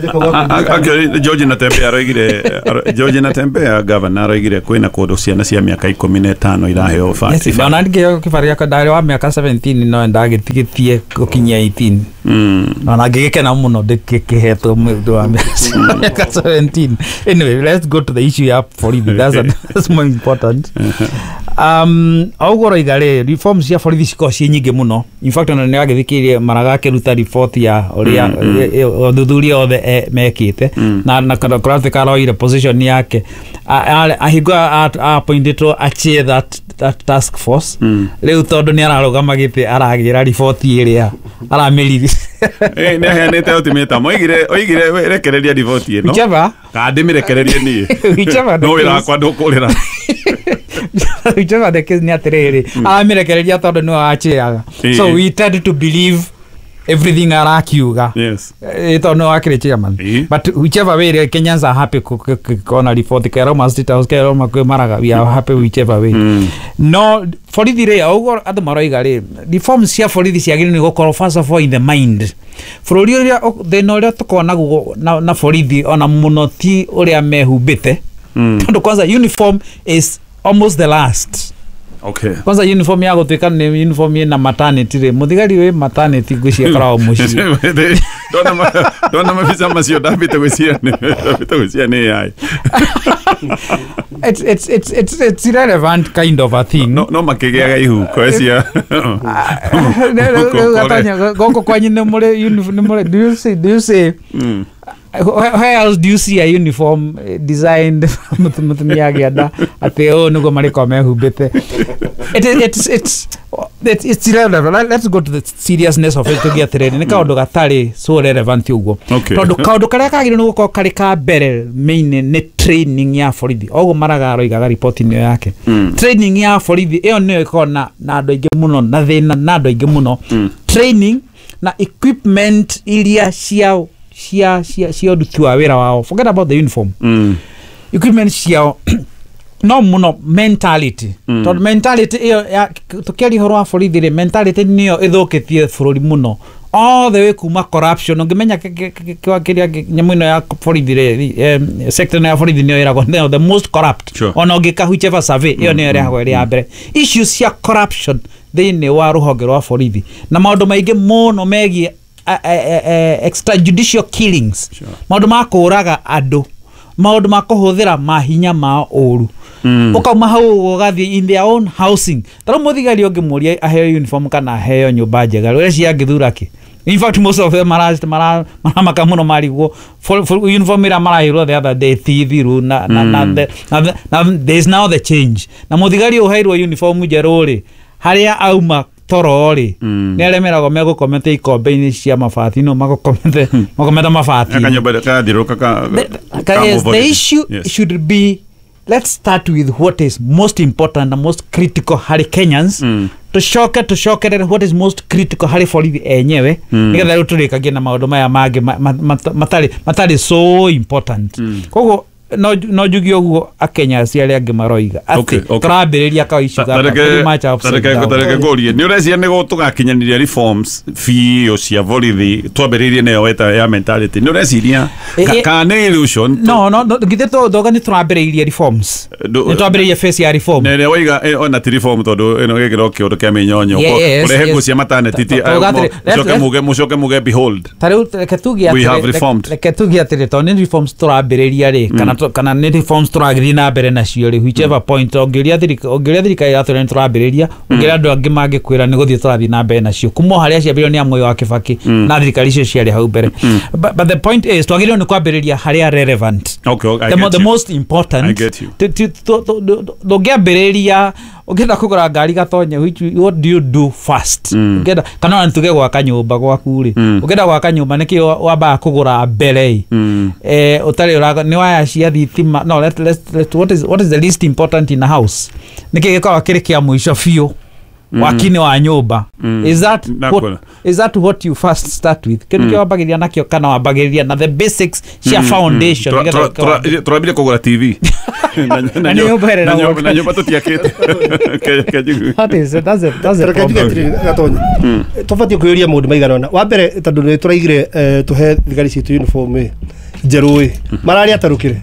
George Natembeya aroigire George Natembeya governor aroigire kwĩna kũndũ ciana cia mĩaka ikũmi na ĩtano iraheo kĩbande na ngĩheo kĩbande gĩakwa ndarĩ wa mĩaka seventeen no ndagĩtigĩtie gũkinyia eighteen no na ngĩgĩkena mũno ndĩkĩhetwo mũndũ wa mĩaka seventeen. Anyway, let's go to the issue ya borithi. That's, that's more important. um augoro igare reforms ya borithi ciko ci nyingi muno. In fact ona nĩ agĩthikĩrie maraga kĩruta report ya ũrĩa ũthuthuria othe mekĩte na na kũrate karoire position yake ahingo appointedwo a chair that that task force rĩu tondũ nĩ ararũgama gĩtĩ aragĩra report ĩrĩa aramĩriri eh nĩ aheanĩte ultimatum oigire oigire rekereria report ĩno whichever ka ndĩmĩrekererie niĩ whichever no wĩra wakwa ndũkũrĩra whichever the case nĩ atĩrĩrĩ amĩrekereria tondũ nĩ achiaga so we tend to believe everything arakiuga yes ito no akire chairman but whichever way Kenyans are happy kona report ka Roma State House ka Roma ko maraga we are happy whichever way mm. no for the day ogo adu maroiga ri reforms cia for the cia gini gukoro first of all in the mind for uria the no ria tukona na na for the ona muno ti uria mehumbite tondu kwanza uniform is almost the last. Okay. Kwanza uniform yako tuika ni uniform na maternity re muthigari we maternity gucia karao muci dona ma dona ma visa masio David gucia ni David gucia ni ai it's it's it's it's it's irrelevant kind of a thing no no makigeaga ihu kwacia gatanya goko kwanyu ni mure uniform ni mure do you say do you say mm. Where else do you see a uniform designed mutmiagiada ateo nugo mariko mehumbite it it's it's it's it's irrelevant. Let's go to the seriousness of it to get ready ni kaundu gatari so relevant ugo tondu kaundu karia kagire ni guko kari ka mbere main ni training ya borithi ogo maraga roigaga report ni yake training ya borithi iyo ni ikona na andu aingi muno na thina na andu aingi muno training na equipment iria ciao cia cia cia dutua wera wao forget about the uniform mm. equipment cia no muno mentality mm. to mentality iyo tukiari horo wa borithi mentality niyo ithukitie bururi muno all the way kuma corruption ngimenya kiria nyamu ino ya borithi sector ya borithi niyo irago the most corrupt sure. ona ngika whichever survey iyo niyo irago ya mbere issues cia corruption thini wa ruhonge rwa borithi na maundu maingi muno megie Uh, uh, uh, extrajudicial killings sure. maundu ma kuraga andu maundu ma kuhuthira mahinya ma uru mm. ukauma hau ugathi in their own housing taro muthigari ongi muria aheo uniform kana aheo nyumba njega rĩrĩa ciangĩthuraki in fact most of them mara mara maka muno marigwo for, for uniform ira marahirwo the other day thiru na na, mm. na, na, na, na there is now the change na muthigari uhairwo uniform njerũ haria auma torori mm. ni alemerago mego komete ikombe-ini cia mabati no mago komete makometa mabati akanyumba ka thiruka ka the issue yes. should be let's start with what is most important and most critical hari Kenyans mm. to shock to shock what is most critical hari borithi enyewe mm. nigetha rĩu tũrĩkagie na maũndũ maya mangĩ matari matari so important mm. koguo no no jugio guo akenya ciarĩa angĩ maroiga ati turambĩrĩria ka isuga pretty much upside down tareke gorie ni ũrecia nĩ gũtũgakinyanĩria reforms fee cia borithi twambĩrĩrie nayo weta ya mentality ni ũreciria kana illusion no no githĩ tũthoga nĩ turambĩrĩirie reforms nĩ twambĩrĩirie face ya reform nĩ waiga ona ti reform tondũ ĩno gĩkĩro kĩũndũ kĩa mĩnyonyo ũrehe nguo cia maternity ti mũcoke muge mũcoke muge behold tarĩu reke tuge atĩ reke tuge atĩ tondũ nĩ reforms turambĩrĩria rĩ kana kana nä reforms tåragä na mbere nacio rä whichever mm. point ongeria ongeria thirikari ratå nä tå rambä rä ria ongeria andå angä mangä kwä ra nä gå thiä tå rathiä na mbere nacio kuma harä a ciambä nä amwe wa Kibaki mm. na thirikari icio ciarä hau mbere mm. but, but the point is twagä rä nä kwambä rä ria harä a relevant okay, okay, the, I get the you. most important ndå ngä ambä rä ria ũngĩenda kũgũra ngari gatonye what do you do first ũngĩenda kana ona tuge gwaka nyũmba gwaku rĩ ũngĩenda gwaka nyũmba nĩkĩ wambaga kũgũra mbere eh ũtarĩ ũraga nĩ waya cia thitima no let, let, let, what is what is the least important in a house nĩkĩ gĩkoragwo kĩrĩ kĩa mũico biũ wakini wa nyũmba is that what, is that what you first start with kĩndũ kĩa wambagĩrĩria nakĩo kana wambagĩrĩria na the basics cia foundation tũrambire kũgũra T V na nyũmba tũtiakĩte tũbatiĩ kwĩyũria maũndũ maigana ũna wa mbere tondũ nĩ tũraigire tũhe thigari citũ uniform njerũ mararĩ atarũkĩre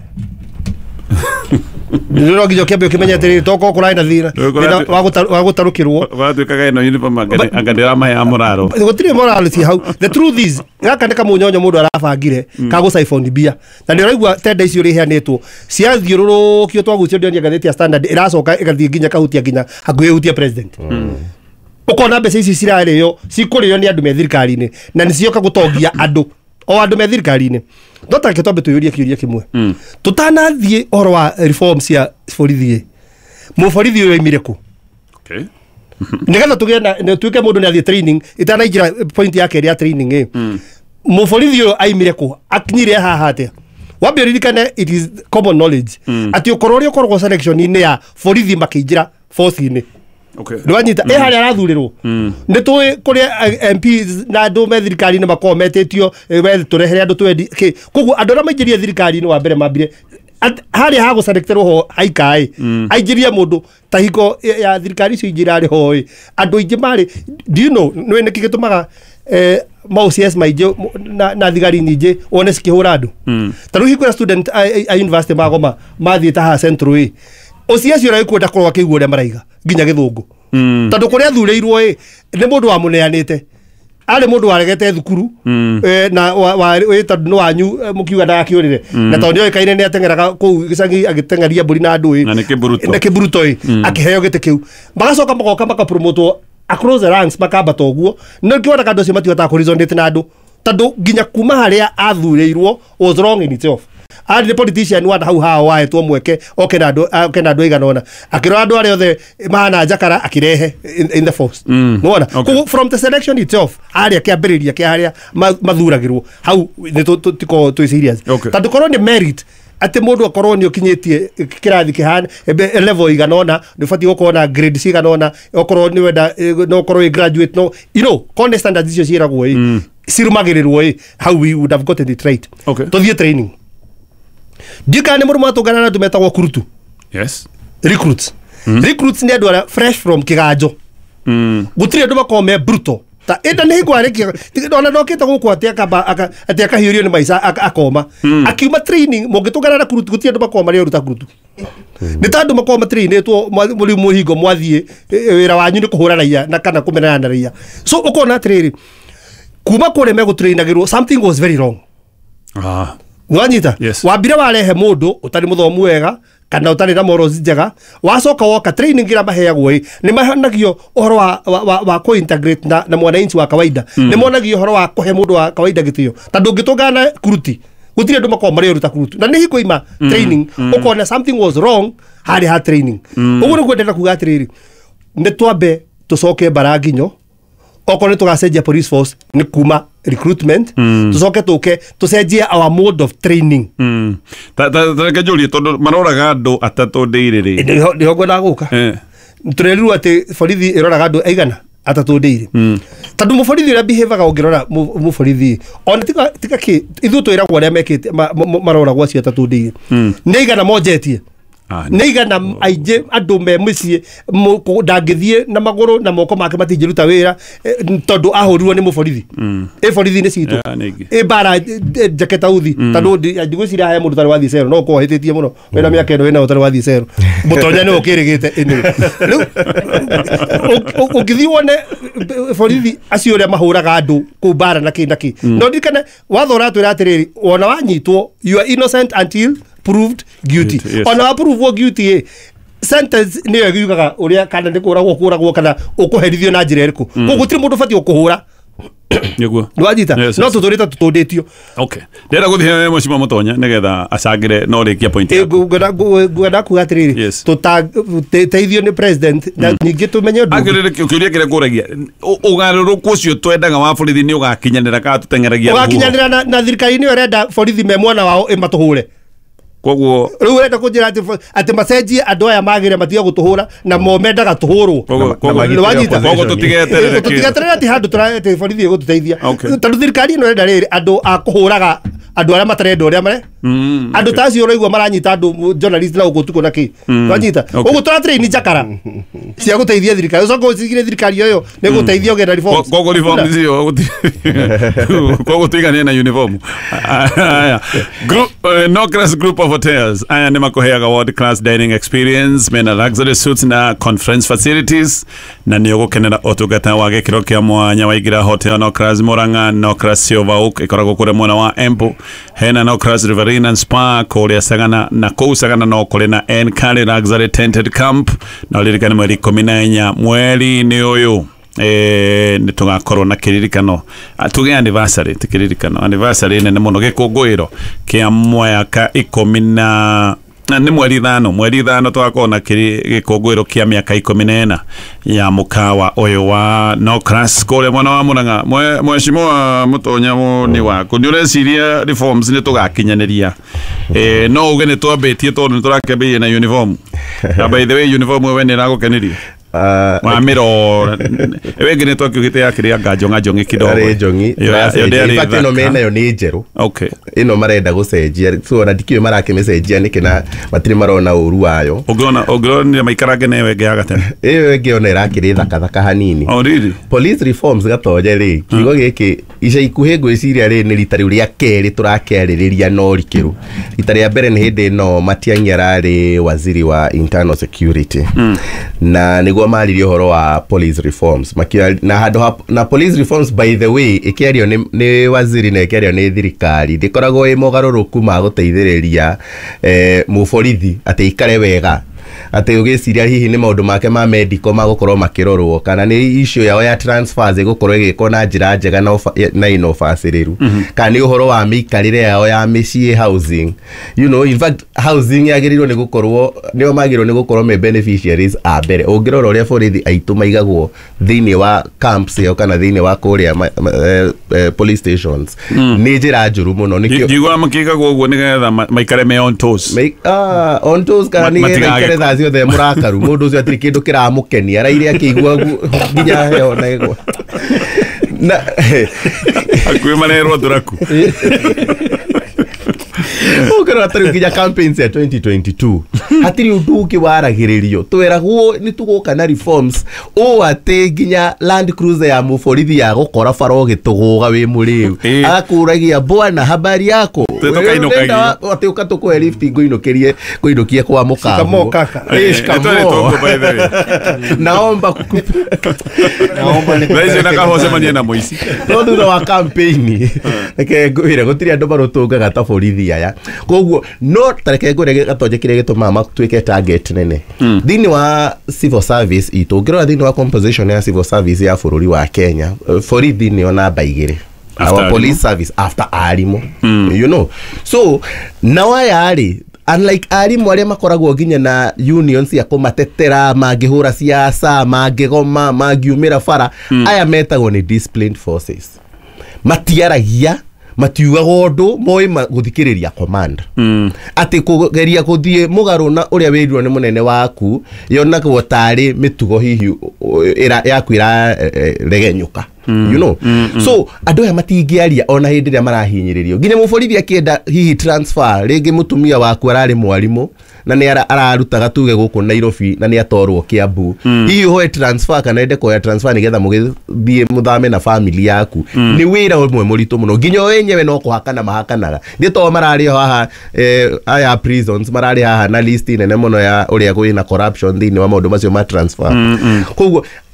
ndio nginya kiambe kimenyete toko kurai na thira wa gutarukirwo watwikaga ino uniform angandira mahe amuraro gutire moral si hau the truth is gaka ndeka munyonyo mundu arabangire ka go siphon bia na ndio raigua tenda icio ri heanetwo cia thiururukio twagucio ndio ngatheti ya Standard iracoka igathie nginya kahutia nginya hakuhi hutia president ukona mbeca ici cirarĩo cikũrĩo nĩ andũ me thirikari-inĩ na nĩ cioka gũtongia andũ o andũ me thirikari-inĩ ndotake twambe tuyũrie kĩũria kĩmwe tutanathiĩ ũhoro wa reforms cia borithi mũborithi ũyũ oimire kũ okay nĩgetha tũgĩe na tuĩke mũndũ nĩ athiĩ training itanaingĩra point yake ya training ĩ mũborithi ũyũ aimire kũ akinyire haha atĩa wambe ririkane it is common knowledge atĩ ũkorwo ũrĩa ũkoragwo selection-inĩ ya borithi makĩingĩra force-inĩ okay ndwanyita eh harĩa arathurĩrwo nĩ tũĩ kũrĩa M Ps na andũ me thirikari-inĩ makometĩtio we tũrehere andũ twendi koguo andũ arĩa maingĩrire thirikari-inĩ wa mbere mambire harĩa ha gũselecterwo ho aikaĩ aingĩrie mũndũ ta hiko ya thirikari icio ingĩrarĩ ho andũ aingĩ marĩ do you know nĩ nĩkĩ gĩtũmaga mau C S maingĩ na thigari nyingĩ one cikĩhũra andũ ta rĩu hiko ya student a university magoma mathiĩte haha central ĩ ociacio rä kwenda korwo akĩigua ũrĩa maraiga nginya gĩthũngũ tondũ kũrĩa athurĩirwo ĩ nĩ mũndũ wamũneanĩte arĩ mũndũ waregete thukuru na tondũ nĩ wanyu mũkiuga ndagakĩũrĩre na tondũ nĩoĩkaine nĩ ateng'eraga kũu gĩcagi agĩteng'eria mbũri na andũ ĩ na kĩburuto ĩ akĩheo gĩtĩ kĩu magacoka magoka makapromotwo across the ranks makambata ũguo nĩ kĩonaga andũ acio matihotaga kũresonate na andũ tondũ nginya kuma harĩa athurĩirwo was wrong in itself and the politician wanda hau ha waetwo mweke oke na ndo oke na ndo igana ona akirora andu ari othe mahana njakara akirehe in, in the force mm. no okay. From the selection itself ari akiambiriria kia haria mathuragirwo hau ni tiko to serious okay. Tatu korwo ni merit ati mundu akorwo ni ukinyitie kirathi kihana level igana ona ni fati gukona na grade sigana ona okorwo ni wenda no okorwo graduate no you know con standards icio ciragwo i mm. cirumagirirwo i how we would have gotten it right okay. To the training dika ne mũrũmũ atũngana na tumetagwo kurutu yes recruits mm. recruits nĩ andũ arĩa fresh from kĩganjo mm. gũtirĩ andũ makome brutal ta enda nĩ ngwarĩkia ona ndokĩte gũkũ atĩ akamba atĩ akahiũrio nĩ maica akoma akiuma training mũngĩtũngana na kurutu gũtirĩ andũ makoma rĩo ruta kurutu nĩ ta andũ makoma trainĩtwo mũrĩ mũhingo mwathiĩ wĩra wanyu nĩ kũhũra raia na kana kũmenana na raia so ũkona atĩrĩrĩ kuma kũrĩa megũtrainagĩrwo something was very wrong ah Nwanyita yes. Wabira warehe mũndũ utari muthomu wega kana utari na morals njega wacoka woka training ira maheagwo i ni mahanagio uhoro wa wa, wa ko integrate na, na mwananchi wa kawaida mm. Ni monagio uhoro wa kuhe mũndũ wa kawaida gitio tondu ngitungana kuruti gutire andu makoma mari ruta kurutu na ni hiko ima mm. Training mm. Ukona something was wrong hari ha training mm. Uguo niguo ndenda kuga atiriri ni twambe tucoke baranginyo okorwo tugacenjia police force ni kuma recruitment mm. tucoke tuke tucenjie our mode of training mm. ta ta ta njuri tondu maroraga andu atatu ndeire ri ndiho ngwenda guka eh turerirwo ati borithi iroraga andu aigana atatu ndeire mm. Tondu muborithi uria behavior ungirora muborithi ona tika tika ki ithu twiragwo aria mekite maroragwo acio atatu ndeire ni aigana monjetie nĩ igana aingĩ andũ me mũciĩ ndangĩthiĩ na magũrũ na moko make matingĩruta wĩra tondũ ahũrirwo nĩ mũborithi ĩ borithi nĩ citũ ĩ bara jaketa uthi tondũ ndigwĩciria haya mũndũ tarĩ wathiĩ cero no ũkorwo hĩtĩtie mũno wĩna mĩaka ĩno wĩna ũtarĩ wathiĩ cero mũtonya nĩ ũkĩrĩgĩte ĩnĩ rĩu ũngĩthiĩ wone borithi acio ũrĩa mahũraga andũ kũu bara na kĩ na kĩ no ndirikane watho ũratwĩra atĩrĩrĩ wona wanyitwo you are innocent until proved guilty Guilty, yes. ona approve guilty sentence niyo yugaga uria kana ndikuragwo kuragwo kana ukuherithio na njira iriku Mm. koguo gutiri mundu bati ukuhura niguo nwanyita Yes, no yes. tuturite tutunditio okay ndera guthie mucimo mutonya nigetha acagire no rikia point Eh, gu- ngwenda gu- ngwenda kuga atiriri tutateithio ni president na ningĩ tumenye ũndũ ũngĩ. agirire kiuria kire kuragia ugaruruku ucio twendaga wa borithi ni ugakinyanira ka tutengeragia ũgakinyanĩra na- na thirikari nĩyo ĩrenda borithi me mwana wao ĩmatũhũre koguo rĩu ũrenda kũnjĩra atĩ bo- atĩ macenjie andũ aya magĩre matige gũtũhũra na mo mendaga tũhũrwo Koguo- koguo- Nĩwanyita? koguo tũtigeterere Eh, tũtigeterere atĩ handũ tũrete borithi ĩgũtũteithia Okay. tondũ thirikari ĩno ĩrenda rĩrĩ andũ a kũhũraga andũ arĩa matarenda ũrĩa mare Mm, andũ ta acio ũraigua maranyita andũ journalist na gũkũ tuko na kĩ Mm, wanyita okay. ũguo tũratraini njakara cia gũteithia thirikari ũcoka ũcigire thirikari ĩyo nĩ gũteithia ũgenda reforms koguo reform cio koguo tuiganie na uniform aya group uh, Nocras group of hotels aya ni makuheaga world class dining experience mena luxury suites na conference facilities na ni ugukenera utungata wa gikiro kia mwanya waingira hotel Nocras Murang'a Nocras Silver Oak ikoragwo kure mwena wa Embu hena Nocras Riverina and Spa kuria Sagana na kuu Sagana no kuri na Enkari Luxury Tented Camp na lirikana mweri kumi na inya mweri ni uyu eh ni tugakorwo na kiririkano tuge anniversary tikiririkano anniversary nene muno gikungwiro kia mwaka ikumi na na ni mweri ithano mweri ithano twakorwo na gikungwiro kia miaka ikumi na ina ya mukawa uyu wa Nocras kure mwana wa Murang'a mwe mweshimwa mutonya ni waku ni ureciria reforms ni tugakinyaniria eh no uge ni twambitie tondu ni turakembirie na uniform na by the way uniform we ni ragukeniria wa miro ewe ngine to kiugite yakiri anga jonga jongi kidogo Ari jongi yo no mena yo ni njeru okay ino marenda gucenjia so na dikio marake mecenjia nikina matiri marona uru wayo ogrona ogrona maikarage newe ngeaga tene ewe ngiona irakiri thaka thaka hanini oh really police reforms gatoje ri kigo giki ica ikuhe ngwiciria ri ni rita riu ria keri turakeririria no rikiru rita ria mbere ni hindi no Matiang'i arari waziri wa internal security na niguo maririo horo wa police reforms makia na hado na police reforms by the way ikiario ni, ni waziri na ikiario ni thirikari ndikoragwo i mogaruruku ma guteithiriria eh muborithi ati ikare wega ati ugiciria hihi ni maundu make ma medical magukorwo makirorwo kana ni issue yao ya transfers igukorwo igiko na njira njega na na ino faciliru kana ni uhoro wa mikarire yao ya micii housing you know in fact housing yagirirwo ni gukorwo nio magirwo ni gukorwo me beneficiaries a mbere ungirora uria borithi aitu maigagwo thiini wa camps yao kana thiini wa kuria police stations ni njira njuru muno nikio jigwa makigagwo uguo nigetha maikare me on toes ah on toes kana ni ikare thaa ciothe murakaru mundu ucio atiri kindu kiramukenia araire akigua nginya heo na ego na akwe manero duraku ukara atari nginya campaigns ya twenty twenty-two hatiri undu ungi waragiririo tweragwo ni tugoka na reforms o ate nginya land cruiser ya muborithi ya gukora faro gituguga wi muriu akuragia bwana habari yako tukainokagia ate ukatuko lift ngoinokerie ngoinokie kwa mukamu kamo kaka kamo naomba naomba ni raisi na kaho semania na moisi no thutha wa campaign ke ngwira gutiri andu barutungaga ta borithi aya koguo no tareke ngwire gatoje kire gituma matwike target nene thini wa civil service ito ngirora thini wa composition ya civil service ya bururi wa Kenya borithi ni ona baigire our police service after arimu you know so now ayari unlike arimu aria makoragwo nginya na unions ya kumatetera mangihura siasa mangigoma mangiumira bara aya metagwo ni disciplined forces matiaragia matiuga gondo moi guthikiriria command mm. ati kugeria kuthie mugaru na uria wirirwo ni munene waku yona ko tari mitugo hihi ira yakwira regenyuka mm. you know mm -mm. so andu ya matingiaria ona hindi ria marahinyiririo nginya muborithi akienda hihi transfer ringi mutumia waku arari mwarimu na ni ararutaga tuge guku Nairobi na ni atorwo Kiambu mm. hihi hoe transfer kana ende ko ya transfer ni getha mugithie muthame na family yaku mm. ni wira umwe muritu muno nginya wenyewe no kuhakana mahakanaga ndi to marari haha eh, aya prisons marari haha na list nene muno ya uria gwina corruption thini wa maundu macio ma transfer mm -mm. koguo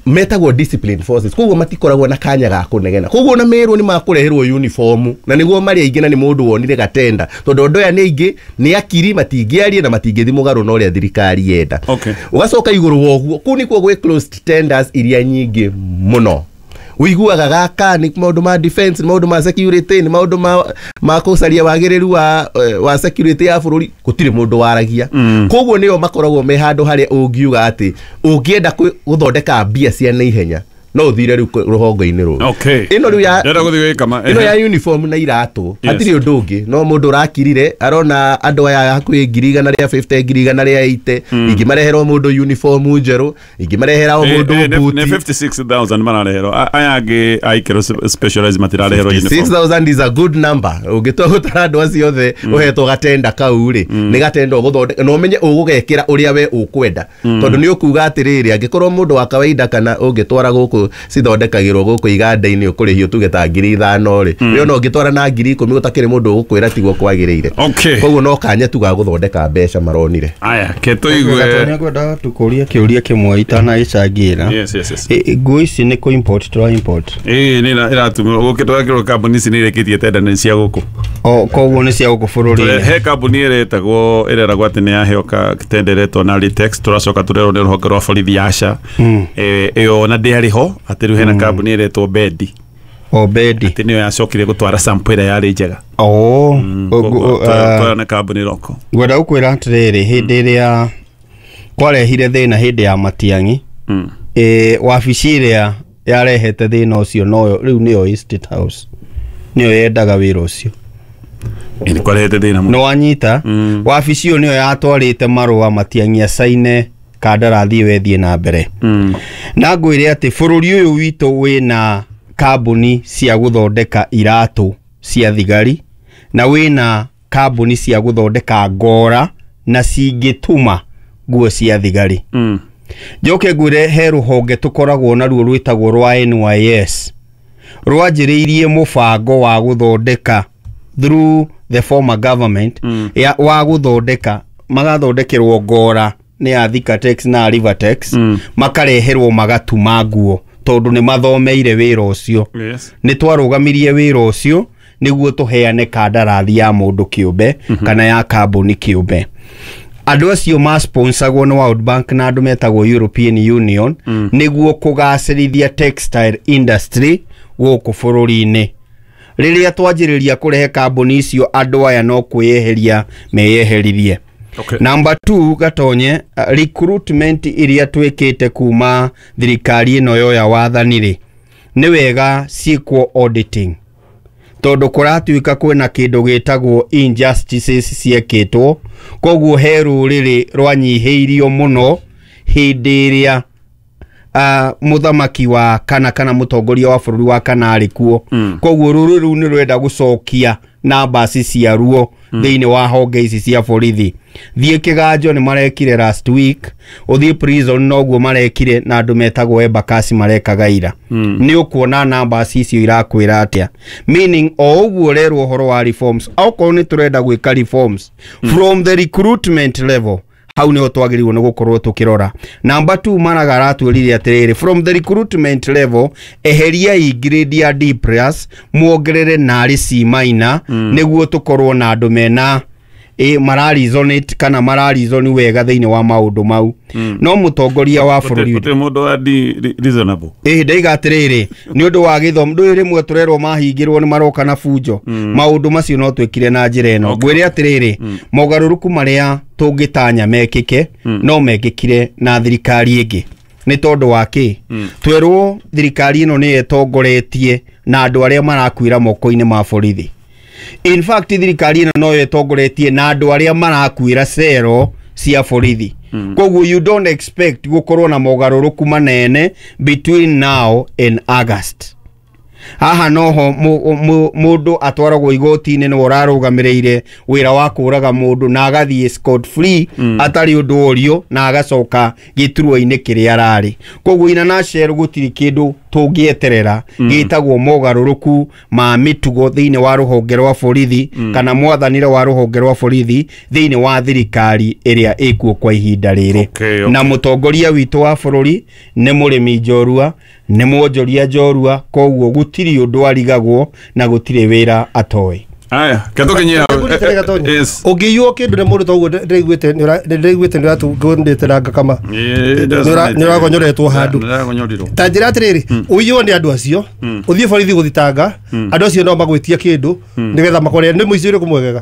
metagwo discipline forces koguo matikoragwo na kanya ga kunegena koguo na merwo ni makureherwo uniform na niguo mari aingĩ na ni mundu wonire gatenda tondu andu aya ni aingĩ ni akiri matingĩaria na matingĩthi mugaru no ria thirikari yenda okay ugacoka iguru woguo ku nikuo gwe closed tenders iria nyingĩ muno uiguaga gaka ni maundu ma defense ni maundu ma security ni maundu ma ma kucaria wagiriru wa wa security ya bururi gutire mundu waragia mm. koguo niyo makoragwo me handu haria ungiuga ati ungienda guthondeka mbia cia naihenya no thire ru ruhongo-ini ru okay ino ru ya ndera guthi kama ino ya uniform na iratu hatiri undu ungi no mundu rakirire arona andu aya hakuhi ngiri igana ria fifty ngiri igana ria eighty ingi mareherwo mundu uniform njeru ingi marehera mundu buti ne fifty-six thousand mararehero aya angi aikero specialized matirarehero uniform six thousand is a good number ugitwa gutara andu acio othe uhetwo gatenda kau ri ni gatenda guthondeka no menye ugugekira uria we ukwenda tondu ni ukuga atiriri angikorwo mundu wa kawaida kana ungitwara guku cithondekagirwo guku iganda-ini ukurihio tuge ta ngiri ithano ri rio no ngitwara na ngiri ikumi gutakiri mundu ugukwira tiguo kwagirire okay koguo no kanya tu ga guthondeka mbeca maronire aya keto igwe Gatonya ngwenda tukuria kiuria kimwe itana icangira yes yes yes nguo ici ni ko import to import eh ni iratumira gukitwa kiro company ici ni irekitie tenda ni cia guku o koguo ni cia guku bururi he company iretagwo ireragwo ati ni yaheoka tenderetwo na Litex turacoka turero ni ruhonge rwa borithi yasha eh iyo na ndiari ho ati ru hena company iretwo Bedi o Bedi ati niyo yacokire gutwara sample ira yari njega o twa na company roko gwenda gukwira atiriri hindi iria kwarehire thina hindi ya Matiang'i eh wabici iria yarehete thina ucio no riu niyo State House niyo yendaga wira ucio ini kwarehete thina no wanyita wabici iyo niyo yatwarite marua Matiang'i asaine kandarathi wethie na mbere na ngwire ati bururi uyu witu wina kambuni cia guthondeka iratu cia thigari na wina kambuni cia guthondeka ngora na cingituma nguo cia thigari njoke ngwire he ruhonge tukoragwo na ruo rwitagwo rwa N Y S rwanjiriirie mubango wa guthondeka through the former government ya wa guthondeka magathondekerwo ngora ni athika tax na Rivertex mm. makareherwo magatuma nguo tondu ni mathomeire wira ucio yes. ni twarugamirie wira ucio niguo tuheane kandarathi ya mundu kiumbe mm -hmm. kana ya kambuni kiumbe andu acio ma sponsoragwo ni World Bank na andu metagwo European Union mm. niguo kugacirithia textile industry guku bururi-ini riria twanjiriria kurehe kambuni icio andu aya no kweyeheria meyeherithie. Okay. Number two gatonye uh, recruitment iria twikite kuma thirikari ino yo ya wathanire ni wega ciikwo auditing tondu kuratuika kwina kindu gitagwo injustices ciekitwo koguo he ruriri rwanyiheirio muno hindi iria uh, muthamaki wa kana kana mutongoria wa bururi wa kana ari kuo mm. koguo ruriri ru ni rwenda gucokia namba cia ruo mm. thiini wa honge ici cia borithi thie kiganjo ni marekire last week uthie prison noguo marekire na andu metagwo Embakasi marekaga ira mm. ni ukuona namba icio irakwira atia meaning o uguo rerwo uhoro wa reforms au ni turenda gwika reforms mm. from the recruitment level hau ni otwagirirwo ni gukorwo tukirora. Number two maragara twirire atiriri from the recruitment level eheria i grade ya D plus muongerere nari C minor mm. niguo tukorwo na andu mena e marari zonate kana marari zoni wega thiini wa maundu mau mm. no mutongoria wa bururi uti mundu wa di reasonable eh ndaiga atiriri ni undu wa githomo ndu rimwe turerwo mahingirwo ni maroka na fujo mm. maundu macio no twikire na njira eno ngwire atiriri mm. mogaruruku maria tungitanya mekike mm. no mekikire na thirikari ingi ni tondu waki mm. twerwo thirikari ino ni etongoretie na andu aria marakwira moko-ini ma borithi. In fact thirikari ino no yetongoretie na andu aria marakwira cero cia borithi mm. koguo you don't expect gukorwo na mogaruruku manene between now and August haha noho mundu atwaragwo igoti-inĩ no ũrarũgamĩrĩire wĩra wa kũraga mũndũ na agathiĩ scot free atarĩ ũndũ ũrio na agacoka gĩturwa-inĩ kĩrĩa ararĩ. Koguo ina nacero gũtirĩ kĩndũ tũngĩeterera gĩtagwo mogarũrũku ma mĩtugo thĩinĩ wa rũhonge rwa borithi kana mwathanĩre wa rũhonge rwa borithi thĩinĩ wa thirikari ĩrĩa ĩkuo kwa ihinda rĩrĩ. Na mũtongoria witũ wa bũrũri nĩ mũrĩmi njorua, nĩ mwonjoria njorua, koguo gũtirĩ ũndũ arigagwo na gũtirĩ wĩra atoĩ. Aya, katokenyia ũngĩiywo kĩndũ nĩ mũndũ toguo ndĩraiguĩte ndĩraiguĩte nĩratungũndĩte na ngakama nĩũragonyoretwo handũ ta njĩra atĩrĩrĩ, ũiywo nĩ andũ acio ũthiĩ borithi gũthitanga andũ acio no magwĩtia kĩndũ nĩgetha makore nĩ mũici ũrĩkũ mwegega.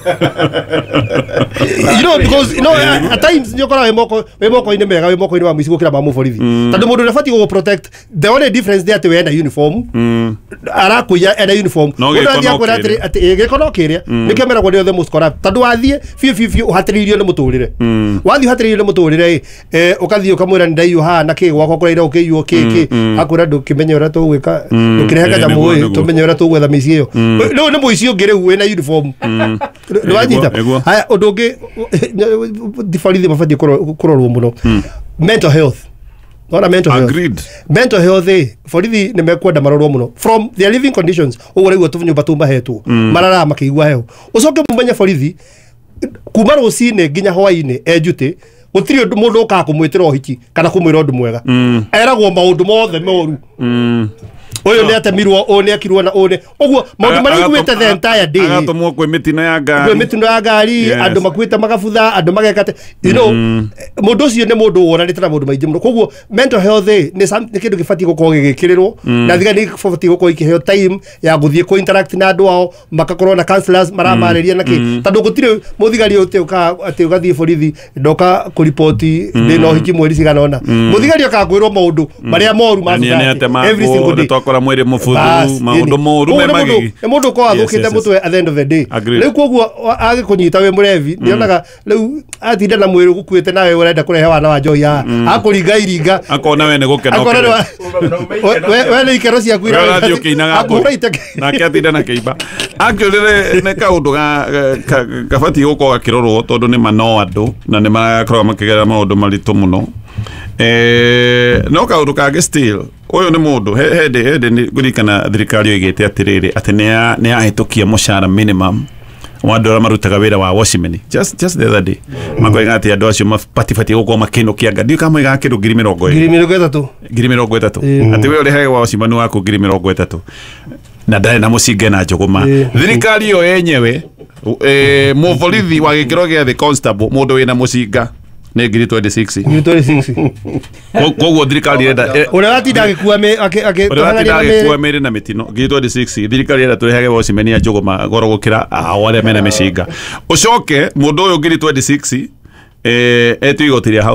You know, because you know, at times nĩũkoraga wĩ moko wĩ moko-inĩ mega wĩ moko-inĩ wa mũici gũkĩra ma mũborithi tondũ mũndũ ndabatiĩ gũgũ protect. The only difference nĩ atĩ we ena uniform arakũiya ena uniform mũndũ athiĩ akwĩra atĩ gĩkono kĩrĩa nĩkĩo meragwo nĩo the most corrupt tondũ wathiĩ biũ biũ biũ ũhatĩrĩirio nĩ mũtũrĩre. Wathiĩ ũhatĩrĩirio nĩ mũtũrĩre ũgathiĩ ũkamwĩra nĩ ndaiywo haha na kĩ gwakwa kũraira ũkĩiywo kĩkĩ akwĩra ndũkĩmenya ũrĩa tũgwĩka ndũkĩrehe kanyamũ ĩ tũmenye ũrĩa tũgwetha mĩici ĩyo. Rĩu nĩ mũici ũngĩ rĩu wĩna uniform nĩwanyita. Haya ũndũ ũngĩ borithi mabatiĩ kũrorwo mũno mental health. Not a mental health. Agreed. Mental health eh borithi nĩ mekwenda marorwo mũno from their living conditions. Ũguo rĩu tũnyũmba tũmahetwo marara makĩigua heho. Ũcoke mũmenye borithi kuma rũcinĩ nginya hwaĩ-inĩ enjũtĩ gũtirĩ mũndũ ũkaga kũmwĩtĩra ũhiki kana kũmwĩra ũndũ mwega. Eragwo maũndũ mothe moru. Oyo nĩ atemirwo o nĩ akirwo na one ũguo maũndũ marĩa iguĩte the entire day agatomwo kwĩ mĩtino ya ngari kwĩ mĩtino ya ngari andũ makuĩte magabutha andũ magekate you know mũndũ ũcio nĩ mũndũ woranĩte na mũndũ maingĩ mũno. Koguo mental health nĩ kĩndũ gĩbatiĩ gũkorwo gĩgĩkĩrĩrwo na thigari gĩbatiĩ gũkorwo ikĩheo time ya gũthiĩ kũ interact na andũ ao makakorwo na counselors maramarĩria na kĩ tondũ gũtirĩ mũthigari atĩ ũgathiĩ borithi ndoka kũripoti ndĩna ũhiki mweri cigana ũna mũthigari akakwĩrwo maũndũ marĩa moru ma every single day kora mwere mufuthu maundu moru me magi mundu ko athukite mutwe at the end of the day. Riu koguo agikunyita we murevi nionaga riu atinda na mwiri gukuite nawe urenda kurehe wana wa njohi ya akuringa iringa akona we ne gukena we we ikero cia kwira akuraite na kiatinda na kiiba akirire ne kaundu ga gabati guko gakirorwo tondu ni mano andu na ni marakorwo makigera maundu maritu muno. Eh no kaundu kage still oyo nĩ mũndũ hende hende nĩ gũrikana thirikari oigĩte atĩrĩrĩ atĩ nĩ nĩ ahĩtũkia mũcara minimum wa andũ arĩa marutaga wĩra wa watchman just just the other day makoiga atĩ andũ acio mabatiĩ gũkorwo makĩinũkia ngari kamoiga kĩndũ ngiri mĩrongo ĩrĩ ngiri mĩrongo ĩtatũ ngiri mĩrongo ĩtatũ atĩ we ũrĩhage wa watchman waku ngiri mĩrongo ĩtatũ na ndarĩ na mũcinge na njũgũma. Thirikari ĩyo yenyewe mũborithi wa gĩkĩro gĩa thĩ constable mũndũ wĩna mũcinga nĩ ngiri twenty-six ngiri twenty-six koguo thirikari ĩrenda ũrĩa watinda agĩkua agĩkua mĩrĩ na mĩtino ngiri twenty-six thirikari ĩrenda tũrehage watchman ya njũgũma goro gũkĩra hao arĩa mena mĩcinga. Ũcoke mũndũ ũyũ ngiri twenty-six etũ igoti rĩa